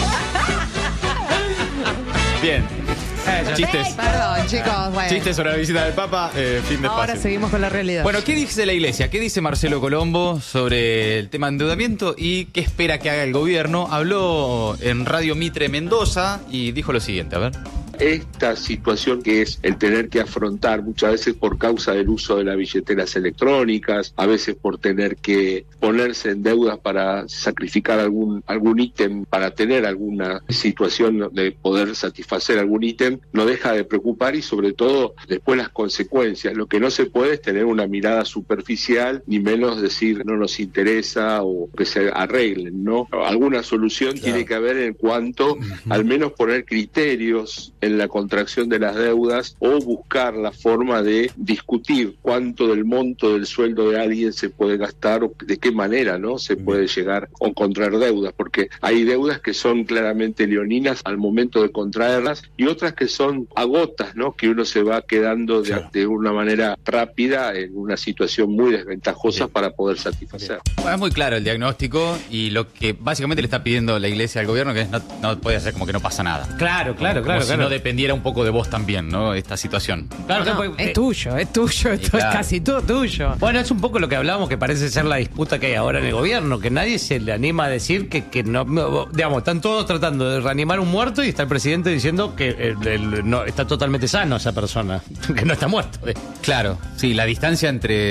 Bien. Eso. Chistes. Perdón, chicos. Bueno. Chistes sobre la visita del Papa. Eh, fin de Ahora espacio. seguimos con la realidad. Bueno, ¿qué dice la Iglesia? ¿Qué dice Marcelo Colombo sobre el tema de endeudamiento y qué espera que haga el gobierno? Habló en Radio Mitre Mendoza y dijo lo siguiente, a ver. Esta situación que es el tener que afrontar muchas veces por causa del uso de las billeteras electrónicas, a veces por tener que ponerse en deudas para sacrificar algún algún ítem, para tener alguna situación de poder satisfacer algún ítem, no deja de preocupar y sobre todo después las consecuencias. Lo que no se puede es tener una mirada superficial, ni menos decir no nos interesa o que se arreglen, ¿no? Alguna solución claro. tiene que haber en cuanto al menos poner criterios en la contracción de las deudas o buscar la forma de discutir cuánto del monto del sueldo de alguien se puede gastar o de qué manera no se puede llegar a contraer deudas, porque hay deudas que son claramente leoninas al momento de contraerlas y otras que son agotas, ¿no? Que uno se va quedando de, claro. de una manera rápida en una situación muy desventajosa Bien. para poder satisfacer. Bueno, es muy claro el diagnóstico y lo que básicamente le está pidiendo la Iglesia al gobierno que es no, no puede hacer como que no pasa nada. Claro, claro, como, claro. Como claro. si no dependiera un poco de vos también, ¿no? Esta situación. Claro, no, porque, es eh, tuyo, es tuyo, esto claro. es casi todo tuyo. Bueno, es un poco lo que hablábamos que parece ser la disputa que hay ahora en el gobierno, que nadie se le anima a decir que, que no, digamos, están todos tratando de reanimar un muerto y está el presidente diciendo que el, el, no, está totalmente sano esa persona, que no está muerto. ¿eh? Claro, sí, la distancia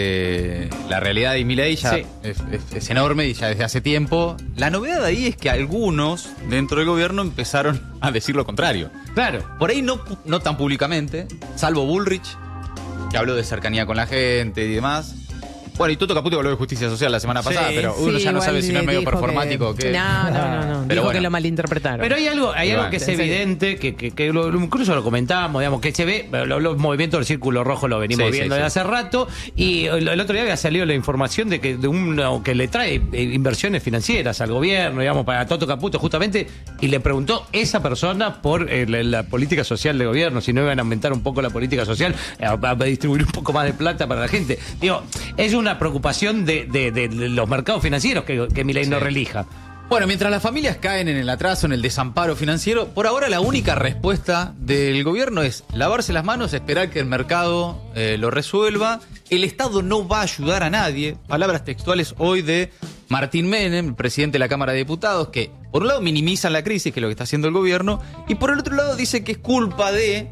entre la realidad y Milei ya Sí. es, es, es enorme y ya desde hace tiempo. La novedad ahí es que algunos dentro del gobierno empezaron a decir lo contrario. Claro. Por ahí no, no tan públicamente, salvo Bullrich, que habló de cercanía con la gente y demás. Bueno, y Toto Caputo habló de justicia social la semana pasada, Sí, pero uno sí, ya no igual sabe si no es medio dijo performático. que... Que... No, no, no, no. Pero Dijo bueno. que lo malinterpretaron. Pero hay algo, hay Y algo bueno, que es en serio. evidente, que, que, que lo, lo- incluso lo comentábamos, digamos, que se ve, lo- los movimientos del círculo rojo lo venimos Sí, viendo sí, de sí. hace rato, y el, el otro día había salido la información de que de uno que le trae eh, inversiones financieras al gobierno, digamos, para Toto Caputo, justamente, y le preguntó esa persona por eh, la, la política social del gobierno, si no iban a aumentar un poco la política social, eh, a, a distribuir un poco más de plata para la gente. Digo, es una preocupación de, de- de- de los mercados financieros que, que Milei no Sí. relija. Bueno, mientras las familias caen en el atraso, en el desamparo financiero, por ahora la única respuesta del gobierno es lavarse las manos, esperar que el mercado eh, lo resuelva. El Estado no va a ayudar a nadie. Palabras textuales hoy de Martín Menem, el presidente de la Cámara de Diputados, que por un lado minimizan la crisis, que es lo que está haciendo el gobierno, y por el otro lado dice que es culpa de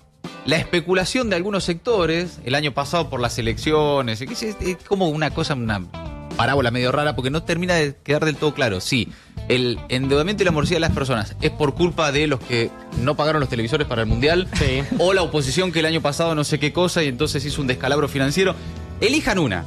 la especulación de algunos sectores el año pasado por las elecciones. Es, es- es como una cosa, una parábola medio rara porque no termina de quedar del todo claro. Sí, el endeudamiento y la morosidad de las personas es por culpa de los que no pagaron los televisores para el Mundial Sí. o la oposición que el año pasado no sé qué cosa y entonces hizo un descalabro financiero. Elijan una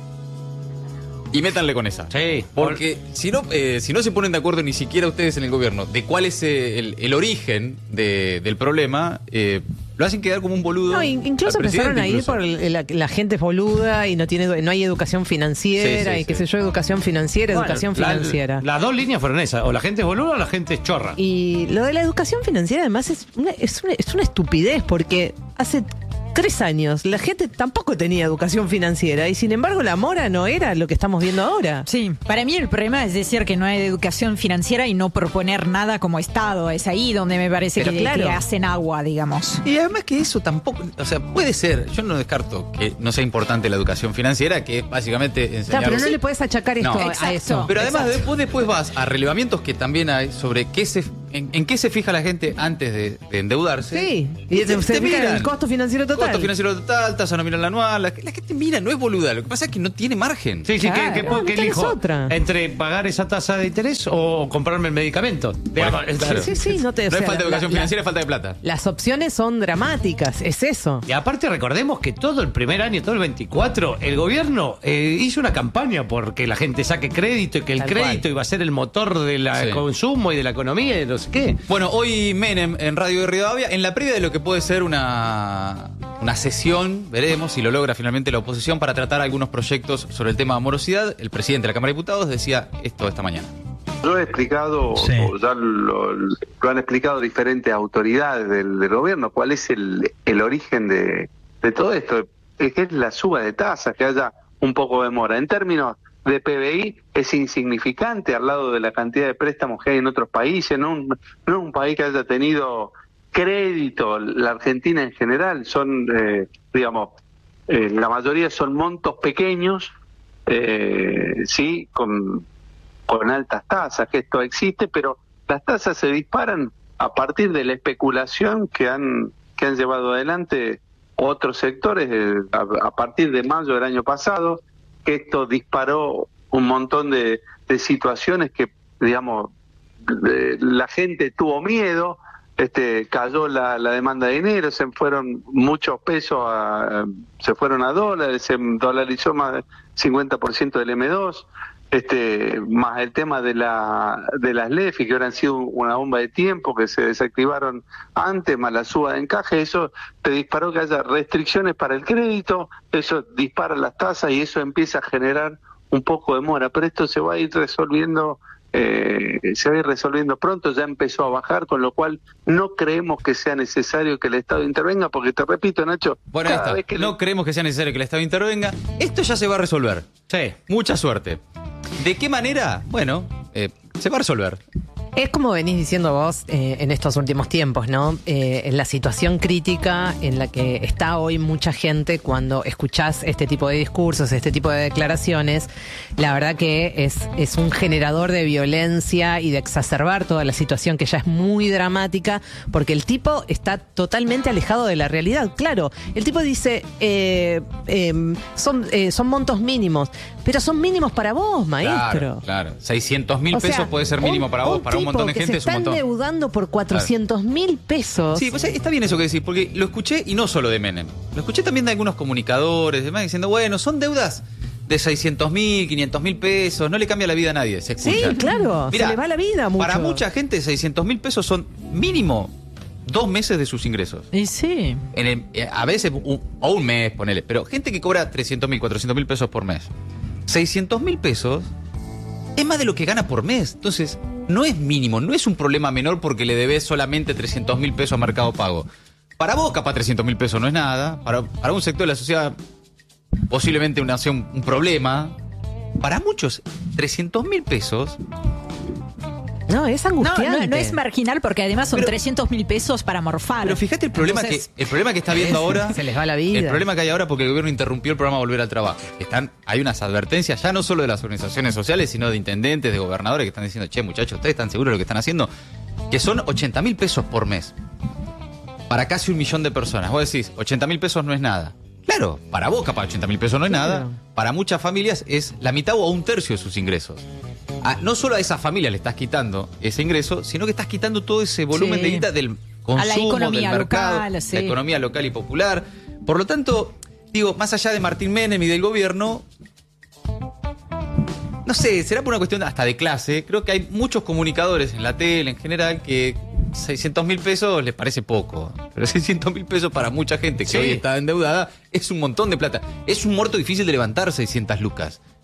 y métanle con esa. Sí. Porque si no, eh, si no se ponen de acuerdo ni siquiera ustedes en el gobierno de cuál es eh, el, el origen de- del problema, eh, lo hacen quedar como un boludo. No, in- incluso al empezaron presidente a ir incluso. por el- la, la gente es boluda y no tiene no hay educación financiera Sí, sí, y qué sí. sé yo, educación financiera, Bueno, educación la- financiera. Las dos líneas fueron esas, o la gente es boluda o la gente es chorra. Y lo de la educación financiera además es una, es una, es una estupidez porque hace tres años la gente tampoco tenía educación financiera y sin embargo la mora no era lo que estamos viendo ahora. Sí, para mí el problema es decir que no hay educación financiera y no proponer nada como Estado. Es ahí donde me parece que, claro. que hacen agua, digamos. Y además que eso tampoco, o sea, puede ser, yo no descarto que no sea importante la educación financiera, que básicamente enseñar. Claro, pero no le puedes achacar esto no. a eso. Pero además Exacto. después, después vas a relevamientos que también hay sobre qué se en, en qué se fija la gente antes de, de endeudarse. Sí, y te, se fija el costo financiero total. Costo financiero total, tasa nominal anual. La, la gente mira, no es boluda. Lo que pasa es que no tiene margen. Sí, sí, claro, que, que, no, que elijo otra. Entre pagar esa tasa de interés o comprarme el medicamento. Bueno, claro. Sí, sí, no te No o sea, es falta de educación la, financiera, la, es falta de plata. Las opciones son dramáticas, es eso. Y aparte recordemos que todo el primer año, todo el veinticuatro, el gobierno eh, hizo una campaña porque la gente saque crédito y que el Tal crédito cual. iba a ser el motor del Sí. consumo y de la economía y no sé qué. Bueno, hoy Menem en Radio de Rivadavia, en la previa de lo que puede ser una, una sesión, veremos si lo logra finalmente la oposición para tratar algunos proyectos sobre el tema de morosidad, el presidente de la Cámara de Diputados decía esto esta mañana. Yo he explicado, Sí. o ya lo, lo han explicado diferentes autoridades del, del gobierno, cuál es el, el origen de, de todo esto. Es que es la suba de tasas, que haya un poco de mora. En términos de P B I es insignificante al lado de la cantidad de préstamos que hay en otros países, no un, no es un país que haya tenido crédito, la Argentina en general, son, eh, digamos, eh, la mayoría son montos pequeños, eh, sí, con... con altas tasas, que esto existe, pero las tasas se disparan a partir de la especulación que han que han llevado adelante otros sectores eh, a, a partir de mayo del año pasado, que esto disparó un montón de, de situaciones que, digamos, de, la gente tuvo miedo, este cayó la, la demanda de dinero, se fueron muchos pesos, a, se fueron a dólares, se dolarizó más del cincuenta por ciento del eme dos, este más el tema de la de las LEFI, que hubieran sido una bomba de tiempo, que se desactivaron antes, más la suba de encaje, eso te disparó que haya restricciones para el crédito, eso dispara las tasas y eso empieza a generar un poco de mora, pero esto se va a ir resolviendo eh, se va a ir resolviendo pronto, ya empezó a bajar, con lo cual no creemos que sea necesario que el Estado intervenga, porque te repito, Nacho, bueno, cada está. vez que no le... creemos que sea necesario que el Estado intervenga. Esto ya se va a resolver. Sí. Mucha suerte. ¿De qué manera? Bueno, eh, se va a resolver. Es como venís diciendo vos eh, en estos últimos tiempos, ¿no? Eh, en la situación crítica en la que está hoy mucha gente cuando escuchás este tipo de discursos, este tipo de declaraciones, la verdad que es, es un generador de violencia y de exacerbar toda la situación que ya es muy dramática, porque el tipo está totalmente alejado de la realidad. Claro, el tipo dice, eh, eh, son, eh, son montos mínimos, pero son mínimos para vos, maestro. Claro, claro. seiscientos mil O sea, pesos puede ser mínimo un, para vos, un para un montón de tipo gente que es se un está montón. endeudando por cuatrocientos mil pesos. Sí, pues está bien eso que decís, porque lo escuché y no solo de Menem. Lo escuché también de algunos comunicadores, demás, diciendo, bueno, son deudas de seiscientos mil, quinientos mil pesos, no le cambia la vida a nadie, se escucha. Sí, claro, Mirá, se le va la vida mucho. Para mucha gente, seiscientos mil pesos son mínimo dos meses de sus ingresos. Y sí. En el, eh, a veces, un, o un mes, ponele. Pero gente que cobra trescientos mil, cuatrocientos mil pesos por mes. seiscientos mil pesos es más de lo que gana por mes. Entonces, no es mínimo, no es un problema menor porque le debes solamente trescientos mil pesos a Mercado Pago. Para vos, capaz trescientos mil pesos no es nada. Para, para un sector de la sociedad, posiblemente una, un, un problema. Para muchos, trescientos mil pesos... No, es No, angustiante. no, no es marginal porque además son Pero- trescientos mil pesos para morfar. Pero fíjate el problema, Entonces, que, el problema que está viendo ahora... Se les va la vida. El problema que hay ahora porque el gobierno interrumpió el programa Volver al Trabajo. Están, hay unas advertencias ya no solo de las organizaciones sociales, sino de intendentes, de gobernadores que están diciendo, che, muchachos, ¿ustedes están seguros de lo que están haciendo? Que son ochenta mil pesos por mes. Para casi un millón de personas. Vos decís, ochenta mil pesos no es nada. Claro, para vos capaz ochenta mil pesos no es Claro. nada. Para muchas familias es la mitad o un tercio de sus ingresos. A- no solo a esa familia le estás quitando ese ingreso, sino que estás quitando todo ese volumen Sí. de guita del consumo, A la economía del mercado, local, sí. la economía local y popular. Por lo tanto, digo, más allá de Martín Menem y del gobierno, no sé, será por una cuestión hasta de clase. Creo que hay muchos comunicadores en la tele en general que seiscientos mil pesos les parece poco. Pero seiscientos mil pesos para mucha gente que Sí. hoy está endeudada es un montón de plata. Es un muerto difícil de levantar seiscientas lucas.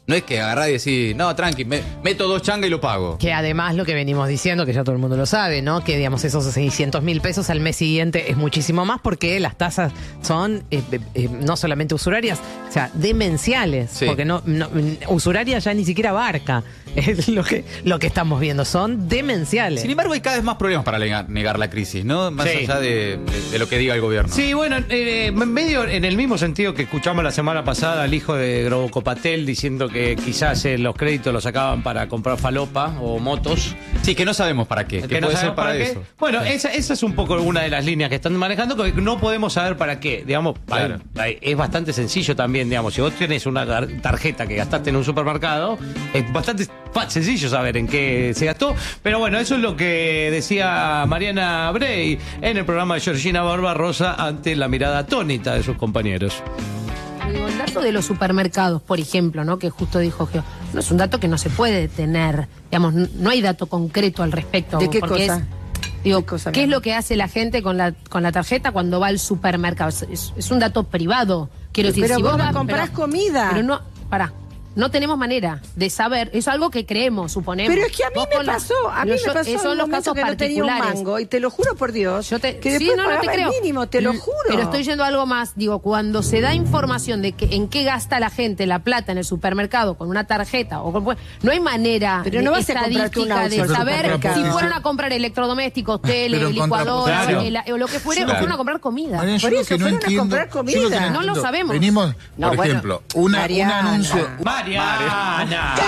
No es que agarrás y decís, no, tranqui, me, meto dos changas y lo pago. Que además lo que venimos diciendo, que ya todo el mundo lo sabe, ¿no? Que digamos esos seiscientos mil pesos al mes siguiente es muchísimo más porque las tasas son eh, eh, no solamente usurarias, o sea, demenciales. Sí. Porque no, no usuraria ya ni siquiera abarca es lo que, lo que estamos viendo, son demenciales. Sin embargo, hay cada vez más problemas para negar, negar la crisis, ¿no? Más sí. allá de, de, de lo que diga el gobierno. Sí, bueno, eh, medio en el mismo sentido que escuchamos la semana pasada al hijo de Grobocopatel diciendo que que quizás eh, los créditos los sacaban para comprar falopa o motos. Sí, que no sabemos para qué. Que, que puede no ser para, para eso. Bueno, sí. esa, esa es un poco una de las líneas que están manejando, que no podemos saber para qué. Digamos, claro. hay, es bastante sencillo también, digamos, si vos tenés una tarjeta que gastaste en un supermercado, es bastante sencillo saber en qué se gastó. Pero bueno, eso es lo que decía Mariana Bray en el programa de Georgina Barbarosa ante la mirada atónita de sus compañeros. Digo, el dato de los supermercados, por ejemplo, ¿no? Que justo dijo Geo, no es un dato que no se puede tener, digamos, no hay dato concreto al respecto. ¿De qué cosa? Es, digo, ¿Qué, cosa, ¿qué es lo que hace la gente con la con la tarjeta cuando va al supermercado? Es, es, es un dato privado, quiero decir. Pero si vos, vos vas, vas, comprás pero, comida. Pero no, pará. No tenemos manera de saber, es algo que creemos, suponemos. Pero es que a mí me pasó, a mí me pasó yo, son los casos que no tenía un mango, y te lo juro por Dios, yo te, que sí, después no, no te creo. El mínimo, te lo juro. Pero estoy yendo a algo más, digo, cuando se da información de que en qué gasta la gente la plata en el supermercado con una tarjeta, o con, no hay manera pero no de vas estadística a de saber si fueron a comprar electrodomésticos, tele, licuadoras, claro. o lo que fuera, sí, o fueron a comprar comida. Mariana, por eso no fueron entiendo, a comprar comida. No lo sabemos. Venimos, no, por bueno, ejemplo, una, Mariana. un anuncio. Mariana.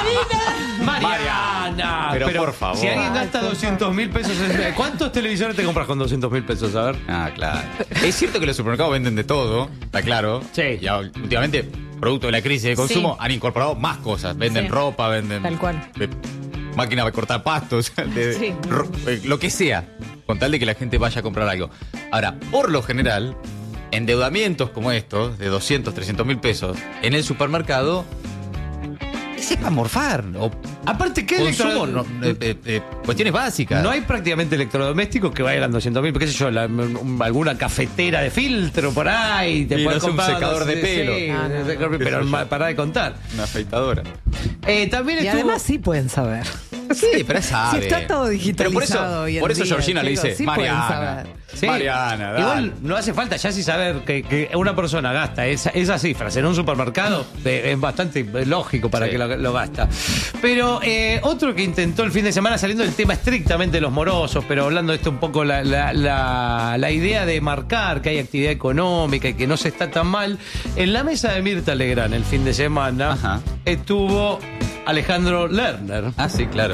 Mariana. Pero, pero por favor. Si alguien gasta doscientos mil pesos, ¿cuántos televisores te compras con doscientos mil pesos? A ver. Ah, claro. Es cierto que los supermercados venden de todo, está claro. Sí. Y últimamente, producto de la crisis de consumo, sí. han incorporado más cosas. Venden sí. ropa, venden. Tal cual. De, máquina de cortar pastos, de, sí. ro, lo que sea, con tal de que la gente vaya a comprar algo. Ahora, por lo general, endeudamientos como estos, de doscientos, trescientos mil pesos, en el supermercado. Es para morfar. O aparte, ¿qué consumo? No, eh, eh, eh, cuestiones básicas. No hay prácticamente electrodomésticos que vayan a doscientos mil, qué sé yo, la, alguna cafetera de filtro por ahí, te puedes comprar un secador de pelo. Sí, ah, no, no, pero no. para de contar. Una afeitadora. Eh, también y estuvo... además sí pueden saber. Sí, pero sabe. Si está todo digitalizado. Pero por eso, por eso día, Georgina chicos, le dice, sí Mariana. Sí. Mariana, dale. Igual no hace falta ya si saber que, que una persona gasta esa, esas cifras en un supermercado, eh, es bastante lógico para sí. que lo, lo gasta. Pero eh, otro que intentó el fin de semana, saliendo del tema estrictamente de los morosos, pero hablando de esto un poco, la, la, la, la idea de marcar que hay actividad económica y que no se está tan mal. En la mesa de Mirta Legrand el fin de semana Ajá. estuvo Alejandro Lerner. Ah, sí, claro.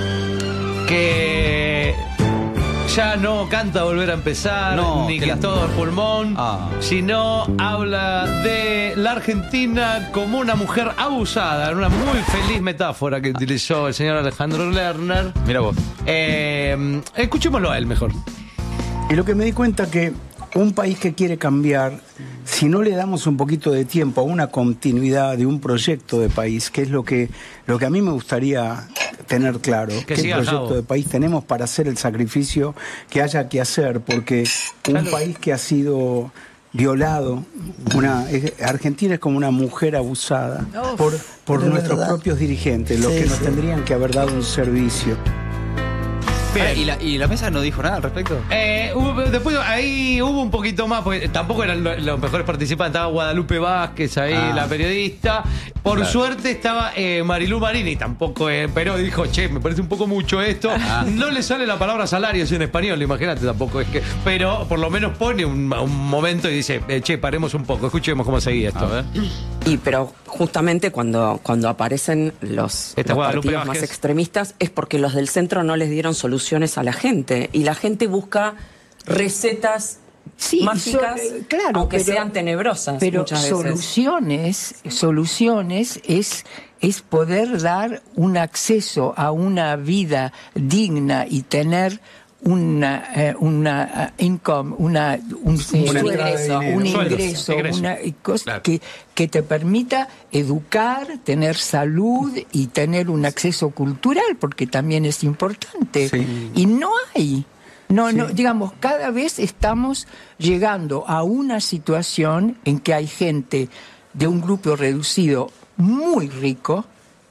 Que ya no canta Volver a Empezar, no, ni Cristóbal la... Pulmón, ah. sino habla de la Argentina como una mujer abusada, una muy feliz metáfora que utilizó el señor Alejandro Lerner. Mira vos. Eh, escuchémoslo a él mejor. Y lo que me di cuenta que un país que quiere cambiar, si no le damos un poquito de tiempo a una continuidad de un proyecto de país, que es lo que, lo que a mí me gustaría tener claro, que qué proyecto de país tenemos para hacer el sacrificio que haya que hacer, porque un claro. país que ha sido violado, una Argentina es como una mujer abusada Uf, por, por nuestros verdad. propios dirigentes, los sí, que nos sí. tendrían que haber dado un servicio. Ah, ¿y, la, ¿Y la mesa no dijo nada al respecto? Eh, hubo, después ahí hubo un poquito más, porque tampoco eran los, los mejores participantes. Estaba Guadalupe Vázquez ahí, ah. la periodista. Por claro. suerte estaba eh, Marilú Marini, tampoco, eh, pero dijo, che, me parece un poco mucho esto. Ah. No le sale la palabra salarios en español, imagínate, tampoco es que. Pero por lo menos pone un, un momento y dice, eh, che, paremos un poco, escuchemos cómo seguía esto. A ver. Y pero justamente cuando, cuando aparecen los, los partidos más extremistas es porque los del centro no les dieron solución a la gente y la gente busca recetas sí, mágicas, so, eh, claro, aunque pero, sean tenebrosas pero muchas soluciones, veces. Soluciones es, es poder dar un acceso a una vida digna y tener una eh, una uh, income, una un, sí, un sueldo, ingreso, un ingreso, ingreso. Una cosa claro. que que te permita educar, tener salud y tener un acceso cultural, porque también es importante. Sí. Y no hay. No, sí. no, digamos, cada vez estamos llegando a una situación en que hay gente de un grupo reducido muy rico,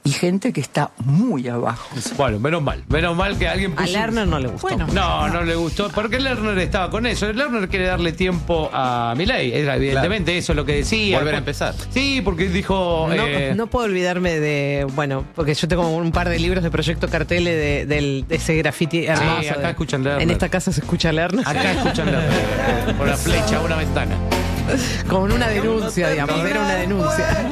y gente que está muy abajo. Bueno, menos mal. Menos mal que alguien puso... A Lerner no le gustó. Bueno, no, no, no le gustó. Porque Lerner estaba con eso. Lerner quiere darle tiempo a Milei. Era evidentemente claro. Eso es lo que decía. Volver a empezar. Sí, porque dijo... No, eh... no puedo olvidarme de... Bueno, porque yo tengo un par de libros de Proyecto Cartele de, de, de ese graffiti hermoso. Sí, acá de, escuchan Lerner. En esta casa se escucha Lerner. Acá escuchan Lerner. Por la flecha, una ventana. Con una denuncia, digamos. Era una denuncia.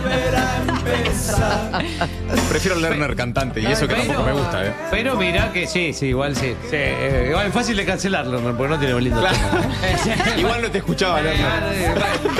Prefiero Lerner cantante y eso que pero, tampoco me gusta, ¿eh? Pero mira que sí, sí, igual sí. sí eh, igual es fácil de cancelar Lerner porque no tiene un lindo claro. tema. Igual no te escuchaba Lerner.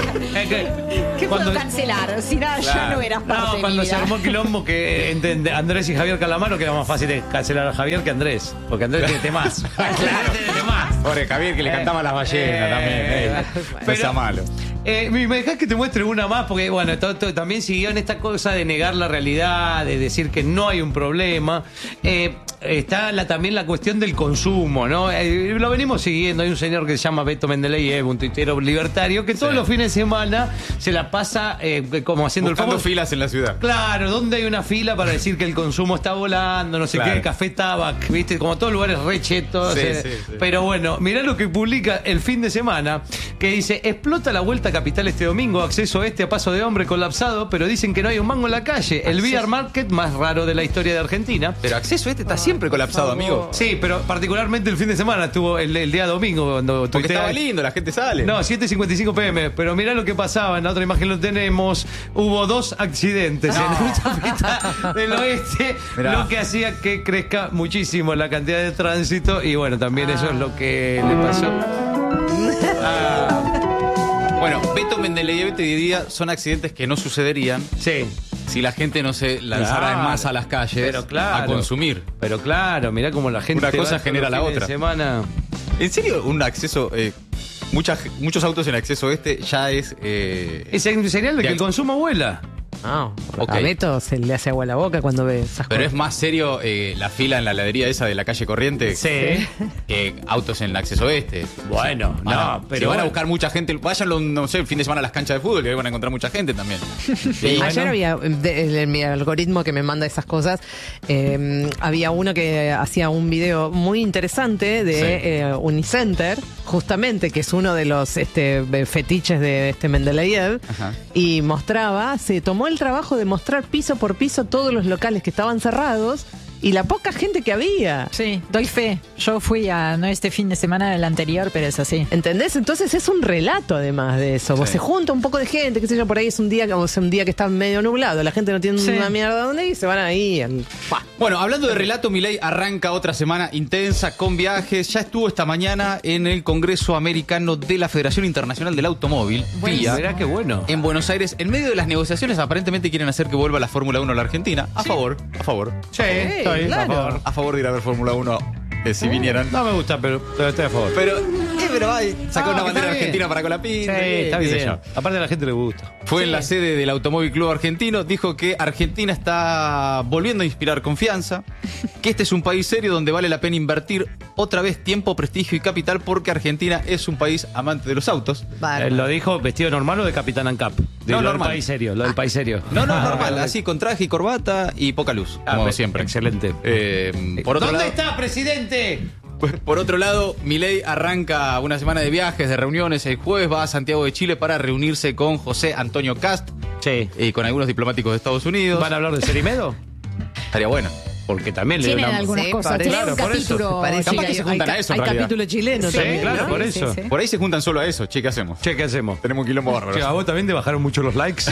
¿Qué puedo cancelar? Si nada, claro. Ya no eras parte No, de cuando mi se vida. armó quilombo que entre Andrés y Javier Calamaro, que era más fácil de cancelar a Javier que a Andrés. Porque Andrés tiene temas. Claro, tiene temas. Pobre Javier que le cantaba a las ballenas eh, también. Eh. No sea malo. Eh, me dejás que te muestre una más, porque bueno, todo, todo, también siguió en esta cosa de negar la realidad, de decir que no hay un problema. Eh, está la, también la cuestión del consumo, ¿no? Eh, lo venimos siguiendo. Hay un señor que se llama Beto Mendeleev, un tuitero libertario, que todos sí. los fines de semana se la pasa eh, como haciendo buscando el famoso... filas en la ciudad. Claro, donde hay una fila para decir que el consumo está volando, no sé claro. qué, café tabac, ¿viste? Como todos lugares re chetos. Sí, eh. sí, sí. Pero bueno, mirá lo que publica el fin de semana, que dice: explota la vuelta capital este domingo, acceso este a paso de hombre colapsado, pero dicen que no hay un mango en la calle. El V R Market más raro de la historia de Argentina. Pero acceso este está siempre colapsado, amigo. Sí, pero particularmente el fin de semana estuvo el, el día domingo cuando porque tuitea... estaba lindo, la gente sale. No, siete cincuenta y cinco pm, pero mirá lo que pasaba, en la otra imagen lo tenemos, hubo dos accidentes no. en la capital del oeste, mirá. Lo que hacía que crezca muchísimo la cantidad de tránsito y bueno, también ah. eso es lo que le pasó. Ah. Bueno, Beto Mendeleev te diría, son accidentes que no sucederían sí. si la gente no se lanzara claro. en masa a las calles pero claro, a consumir. Pero claro, mirá cómo la gente... Una cosa genera la otra. Semana. ¿En serio un acceso... Eh, muchas, muchos autos en acceso este ya es... Eh, es señal de que el consumo vuela. No, okay. A Beto se le hace agua a la boca cuando ve esas Pero cosas. es más serio eh, la fila en la heladería esa de la calle Corriente sí. que autos en el acceso oeste. Bueno, van a, no, pero... Si van a buscar mucha gente, váyanlo, no sé, el fin de semana a las canchas de fútbol, que van a encontrar mucha gente también. Sí, ayer había, de, en mi algoritmo que me manda esas cosas, eh, había uno que hacía un video muy interesante de sí. eh, Unicenter, justamente, que es uno de los este, fetiches de este Mendeleev, ajá. Y mostraba, se tomó el trabajo de mostrar piso por piso todos los locales que estaban cerrados y la poca gente que había. Sí, doy fe. Yo fui a, no este fin de semana, el anterior, pero es así. ¿Entendés? Entonces es un relato además de eso. Sí. Vos se junta un poco de gente, qué sé yo, por ahí es un día, o sea, un día que está medio nublado, la gente no tiene sí. una mierda donde ir, se van ahí. Al... Bueno, hablando de relato, Milei arranca otra semana intensa con viajes. Ya estuvo esta mañana en el Congreso Americano de la Federación Internacional del Automóvil. Bueno, FIA, mirá qué bueno. En Buenos Aires. En medio de las negociaciones, aparentemente quieren hacer que vuelva la Fórmula uno a la Argentina. A sí. favor, a favor. Sí, sí. Claro. A favor, a favor de ir a ver Fórmula uno eh, si vinieran. No me gusta, pero, pero estoy a favor. Pero, eh, pero ay, sacó ah, una bandera argentina para Colapinto. Sí, está bien. bien. Aparte a la gente le gusta. Fue sí. en la sede del Automóvil Club Argentino, dijo que Argentina está volviendo a inspirar confianza, que este es un país serio donde vale la pena invertir otra vez tiempo, prestigio y capital porque Argentina es un país amante de los autos. Vale. Eh, ¿Lo dijo vestido normal o de Capitán ANCAP? De, no, lo normal. Del país serio, lo del país serio. No, no, ah, normal, vale. Así con traje y corbata y poca luz, ah, como pues, siempre. Excelente. Eh, por otro ¿Dónde lado, está, presidente? Por otro lado, Milei arranca una semana de viajes, de reuniones. El jueves va a Santiago de Chile para reunirse con José Antonio Cast sí. y con algunos diplomáticos de Estados Unidos. ¿Van a hablar de Cerimedo? Estaría bueno. Porque también tienen le dan algunas sí, cosas. Tienen claro, un capítulo. Capaz que se juntan hay, a eso. Hay en capítulo chileno sí, también. Claro, ¿no? por eso. Sí, sí. Por ahí se juntan solo a eso. Che, ¿qué hacemos? Che, ¿qué hacemos? Tenemos un quilombo bárbaro. Che, a vos también te bajaron mucho los likes.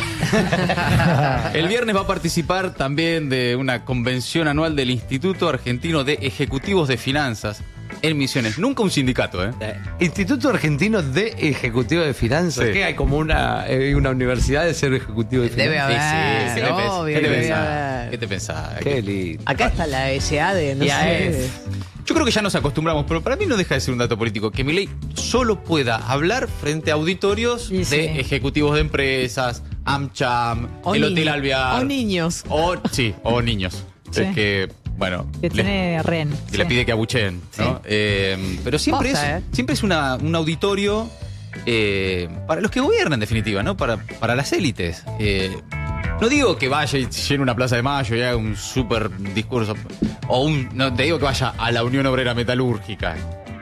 El viernes va a participar también de una convención anual del Instituto Argentino de Ejecutivos de Finanzas en Misiones. Nunca un sindicato, ¿eh? Instituto Argentino de Ejecutivo de Finanzas. Sí. ¿Qué hay como una, eh, una universidad de ser ejecutivo de finanzas? Debe haber. Sí, sí. ¿Qué, obvio, ¿Qué te debe pensás? haber. ¿Qué te pensás? Qué lindo. Acá está la S A D, no ya sé. es. Yo creo que ya nos acostumbramos, pero para mí no deja de ser un dato político que Milei solo pueda hablar frente a auditorios sí, de sí. ejecutivos de empresas, AmCham, o el Hotel Alvear. O niños. O, sí, o niños. Sí. Es que, bueno. Que tiene le, Ren. Que sí. le pide que abucheen, ¿no? Sí. Eh, pero siempre Posta, es, eh. siempre es una, un auditorio eh, para los que gobiernan, en definitiva, ¿no? Para, para las élites. Eh, No digo que vaya y llene una plaza de Mayo y haga un súper discurso. O un. No te digo que vaya a la Unión Obrera Metalúrgica.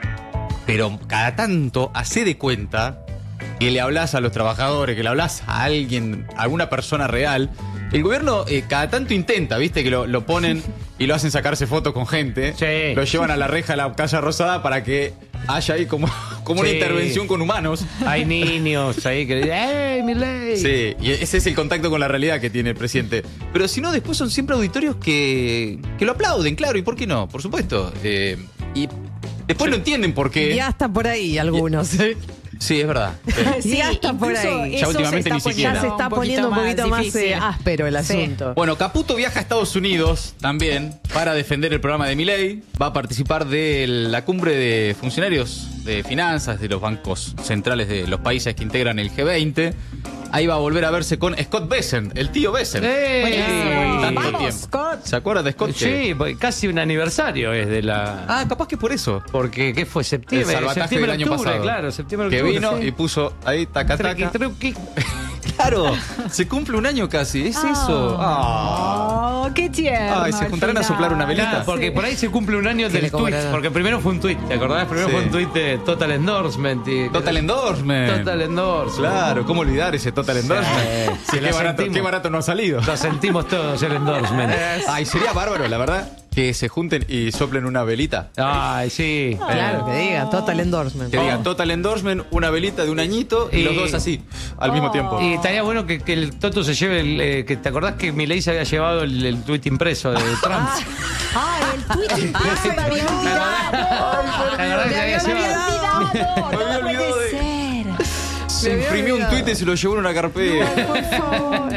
Pero cada tanto hace de cuenta que le hablas a los trabajadores, que le hablas a alguien, a alguna persona real. El gobierno eh, cada tanto intenta, ¿viste? Que lo, lo ponen y lo hacen sacarse fotos con gente. Sí. Lo llevan a la reja de la Calle Rosada para que haya ahí como, como sí. una intervención con humanos. Hay niños ahí que dicen, ¡ey, Milei! Sí, y ese es el contacto con la realidad que tiene el presidente. Pero si no, después son siempre auditorios que, que lo aplauden, claro, ¿y por qué no? Por supuesto. Eh, y después sí. no entienden por qué. Ya está por ahí algunos. Sí. Sí, es verdad. Sí, ya está por ahí. Ya últimamente ni siquiera. Ya se está poniendo un poquito más, eh, áspero el asunto. Sí. Bueno, Caputo viaja a Estados Unidos también para defender el programa de Milei. Va a participar de la cumbre de funcionarios de finanzas de los bancos centrales de los países que integran el G veinte. Ahí va a volver a verse con Scott Bessent, el tío Bessent. ¡Ey! Tanto Vamos, tiempo. Scott. ¿Se acuerdan de Scott? Sí, casi un aniversario es de la... Ah, capaz que por eso. Porque, ¿qué fue? Septiembre. El salvataje septiembre, del año octubre, pasado. Claro, septiembre, que octubre. vino Sí. y puso ahí, taca, taca. Truqui, truqui. Claro, se cumple un año casi, es Oh. eso. Ah. Oh, qué tierno. Ay, ¿se juntarán a soplar una velita? Claro, porque Sí. por ahí se cumple un año del tweet. Porque primero fue un tweet, ¿te acordás? Primero Sí. fue un tweet de Total Endorsement. Y, Total Endorsement. Total Endorsement. Claro, ¿cómo olvidar ese Total Endorsement? Sí, Sí, lo qué, barato, sentimos. qué barato no ha salido. Lo sentimos todos el endorsement. Ay, sería bárbaro, la verdad, que se junten y soplen una velita. Ay, sí. Claro, que diga, total endorsement. Que digan Total Endorsement, una velita de un añito y, Y- los dos así, al mismo tiempo. Y estaría bueno que, que el Toto se lleve el, eh, que ¿te acordás que Milei se había llevado el, el tuit impreso de Trump? Ay, el tweet impreso me había olvidado. ¿Te acordás que se había Me había llevado? olvidado. Me había No olvidado puede de- ser. Se imprimió un tuit y se lo llevó en una carpeta. Por favor.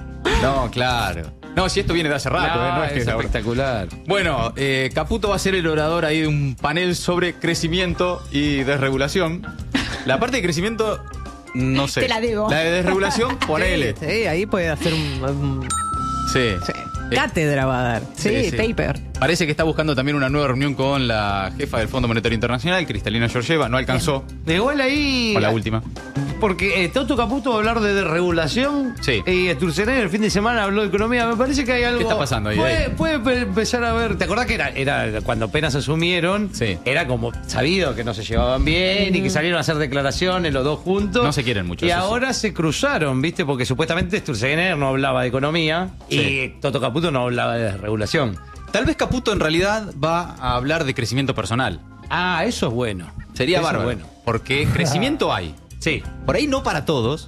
No, claro. No, si esto viene de hace rato, No, ¿eh? No es que es es ahora. espectacular. Bueno, eh, Caputo va a ser el orador ahí de un panel sobre crecimiento y desregulación. La parte de crecimiento, no sé. Te la debo. La de desregulación, ponele. Sí, ahí puede hacer un, un- Sí. sí. Eh, Cátedra va a dar. Sí, Sí, sí. paper. Parece que está buscando también una nueva reunión con la jefa del Fondo Monetario Internacional, Cristalina Georgieva. No alcanzó Igual ahí. con la última. Porque eh, Toto Caputo va a hablar de desregulación. Sí. Y Sturzenegger el fin de semana habló de economía. Me parece que hay algo. ¿Qué está pasando ahí, Puede, ahí? puede pe- empezar a ver. ¿Te acordás que era, era cuando apenas asumieron? Sí. Era como sabido que no se llevaban bien y que salieron a hacer declaraciones los dos juntos. No se quieren mucho, Y eso sí. ahora se cruzaron, ¿viste? Porque supuestamente Sturzenegger no hablaba de economía Sí. y Toto Caputo no hablaba de desregulación. Tal vez Caputo en realidad va a hablar de crecimiento personal. Ah, eso es bueno. Sería Eso es bárbaro. bueno. Porque crecimiento hay. Sí. Por ahí no para todos,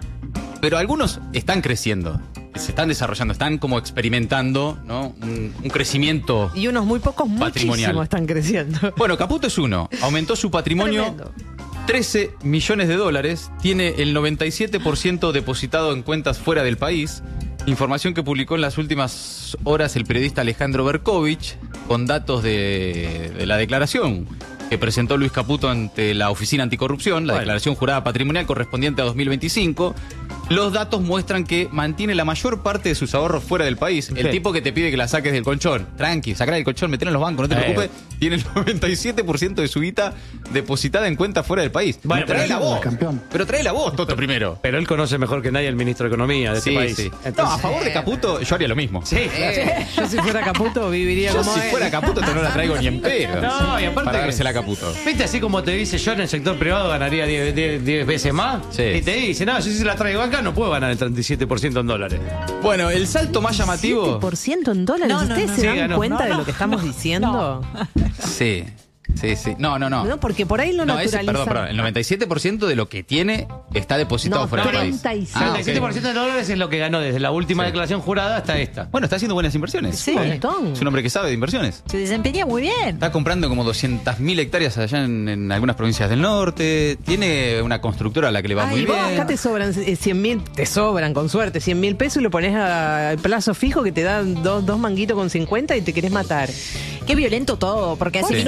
pero algunos están creciendo, se están desarrollando, están como experimentando, ¿no? un, un crecimiento. Y unos muy pocos, Patrimonial. muchísimo están creciendo. Bueno, Caputo es uno. Aumentó su patrimonio Tremendo. trece millones de dólares. Tiene el noventa y siete por ciento depositado en cuentas fuera del país. Información que publicó en las últimas horas el periodista Alejandro Berkovich con datos de, de la declaración que presentó Luis Caputo ante la Oficina Anticorrupción, la Bueno. declaración jurada patrimonial correspondiente a dos mil veinticinco. Los datos muestran que mantiene la mayor parte de sus ahorros fuera del país. El Sí. tipo que te pide que la saques del colchón. Tranqui, sacala del colchón, metela en los bancos, no te Eh. preocupes. Tiene el noventa y siete por ciento de su guita depositada en cuentas fuera del país. Bueno, trae pero la es un voz. campeón. Pero trae la voz, Toto, primero. Pero él conoce mejor que nadie al ministro de Economía de este Sí, país. sí. Entonces- No, a favor de Caputo, yo haría lo mismo. Sí, Eh, yo si fuera Caputo viviría Yo como si él. fuera Caputo te no la traigo ni en pedo. No, y aparte Para que- dársela a Caputo. ¿Viste así como te dice yo en el sector privado ganaría diez veces más? Sí. Y te dice, no, yo si se la traigo acá no puedo ganar el treinta y siete por ciento en dólares. Bueno, el salto más llamativo. siete por ciento en dólares. No, no, ¿Ustedes no. se Sí, dan ganó. cuenta No, de no. lo que estamos diciendo? Sí, sí, sí. No, no, no. No, porque por ahí lo No, ese, naturalizan. perdón, perdón. El noventa y siete por ciento de lo que tiene está depositado No, fuera del país. treinta y seis. Ah, treinta y siete por ciento ok. de dólares es lo que ganó desde la última Sí. declaración jurada hasta esta. Bueno, está haciendo buenas inversiones. Sí. Un montón. Es un hombre que sabe de inversiones. Se desempeña muy bien. Está comprando como doscientas mil hectáreas allá en, en algunas provincias del norte. Tiene una constructora a la que le va Ay, muy vos bien. acá te sobran eh, cien mil, te sobran con suerte cien mil pesos y lo pones a a plazo fijo que te dan dos, dos manguitos con cincuenta y te querés matar. Qué violento todo, porque hace Sí. minutos Sí. estaba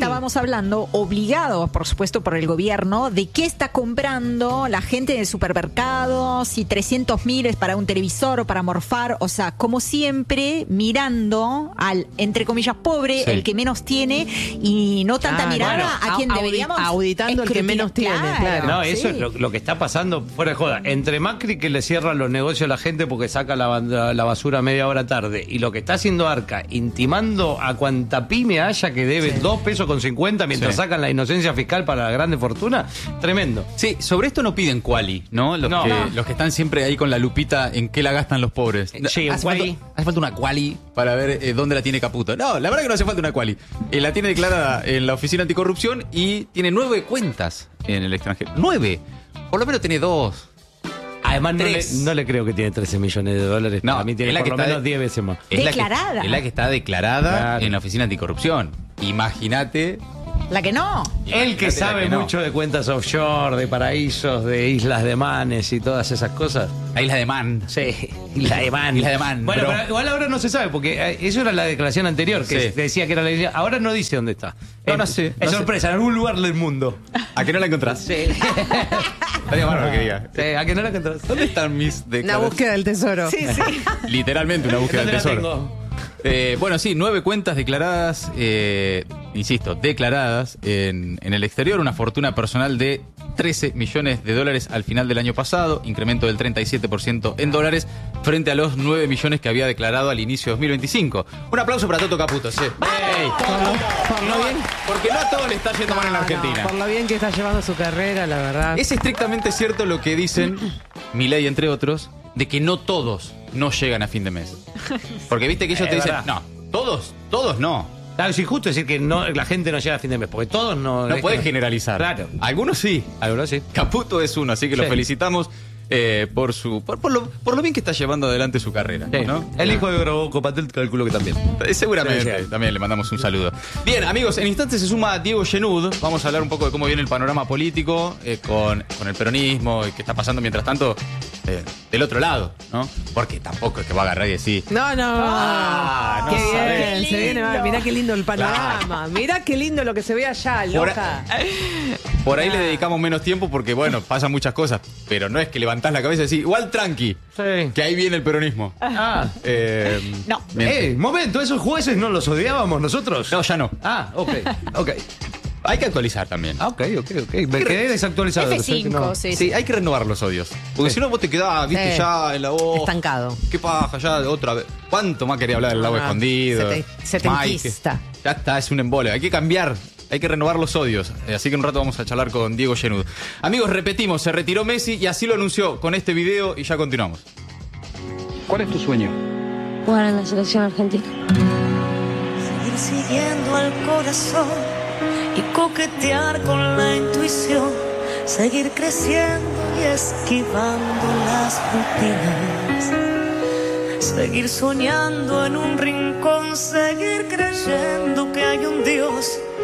estábamos hablando, obligados, por supuesto, por el gobierno, de qué está comprando la gente en el supermercado, si trescientos mil es para un televisor o para morfar, o sea, como siempre, mirando al, entre comillas, pobre, sí. el que menos tiene, y no tanta ah, mirada bueno, a quien audi deberíamos auditando el que menos tiene, claro. No, eso sí. es lo, lo que está pasando, fuera de joda, entre Macri que le cierran los negocios a la gente porque saca la, la basura media hora tarde, y lo que está haciendo Arca, intimando a cuanta pyme haya que debe sí. dos pesos con cincuenta mientras sí. sacan la inocencia fiscal para la grande fortuna, tremendo. Sí, sobre esto no piden quali, ¿no? Los, no. Que, no. los que están siempre ahí con la lupita en qué la gastan los pobres. Sí, hace, quali. falta, hace falta una quali para ver eh, dónde la tiene Caputo. No, la verdad que no hace falta una quali. Eh, la tiene declarada en la Oficina Anticorrupción y tiene nueve cuentas en el extranjero. ¡Nueve! Por lo menos tiene dos. Además, no le, no le creo que tiene trece millones de dólares. No, a mí tiene es la por que lo está menos de, diez veces más. Es declarada. La que, es la que está declarada claro. en la Oficina Anticorrupción. Imagínate. La que no. El que sabe que mucho no. de cuentas offshore, de paraísos, de islas de manes y todas esas cosas. La isla de Man. Sí, isla de Man. Isla de Man. Bueno, pero... pero igual ahora no se sabe, porque eso era la declaración anterior, que sí. decía que era la isla. Ahora no dice dónde está. No, no sé. Es no sorpresa, sé. en algún lugar del mundo. ¿A que no la encontrás? Sí. Estaría bárbaro que diga. Sí, ¿a que no la encontrás? ¿Dónde están mis declaraciones? Una búsqueda del tesoro. Sí, sí. Literalmente una búsqueda del tesoro. Tengo? Eh, bueno, sí, nueve cuentas declaradas, eh, insisto, declaradas en, en el exterior, una fortuna personal de trece millones de dólares al final del año pasado, incremento del treinta y siete por ciento en dólares, frente a los nueve millones que había declarado al inicio de dos mil veinticinco. Un aplauso para Toto Caputo, sí. Hey. Por, por lo bien. Porque no a todos le está yendo no, mal en la Argentina. No, por lo bien que está llevando su carrera, la verdad. Es estrictamente cierto lo que dicen Milei, entre otros, de que no todos no llegan a fin de mes. Porque viste que ellos eh, te dicen, verdad. no, todos, todos no. Claro, es injusto decir que no, la gente no llega a fin de mes, porque todos no... No puedes generalizar. Claro. Algunos sí. Algunos sí. Caputo es uno, así que sí. lo felicitamos eh, por su por, por, lo, por lo bien que está llevando adelante su carrera. Sí. ¿no? El hijo de Grobo Patel calculo que también. Eh, seguramente, sí, sí. también le mandamos un saludo. Bien, amigos, en instantes se suma Diego Genud. Vamos a hablar un poco de cómo viene el panorama político eh, con, con el peronismo y qué está pasando mientras tanto eh, del otro lado, ¿no? Porque tampoco es que va a agarrar y decir... No, no. Ah, no qué sabés. bien, se viene, va, mirá qué lindo el panorama. Claro. Mirá qué lindo lo que se ve allá, loca. Por, ahí, por ahí le dedicamos menos tiempo porque, bueno, pasan muchas cosas. Pero no es que levantás la cabeza y decís, igual tranqui, sí. que ahí viene el peronismo. Ah. Eh, no. Eh, momento, ¿esos jueces no los odiábamos nosotros? No, ya no. Ah, ok, ok. Hay que actualizar también. Ah, ok, ok, ok. Me quedé desactualizado. F cinco, no. sí, sí, sí. hay que renovar los odios. Porque sí. si no vos te quedás, viste, sí. ya en la voz. Estancado. ¿Qué paja? Ya otra vez. ¿Cuánto más quería hablar del lago ah, escondido? Setentista. Ya está, es un embole. Hay que cambiar. Hay que renovar los odios. Así que en un rato vamos a charlar con Diego Genud. Amigos, repetimos, se retiró Messi y así lo anunció con este video y ya continuamos. ¿Cuál es tu sueño? Jugar en la selección argentina. Seguir siguiendo al corazón y coquetear con la intuición. Seguir creciendo y esquivando las rutinas. Seguir soñando en un rincón. Seguir creyendo que hay un Dios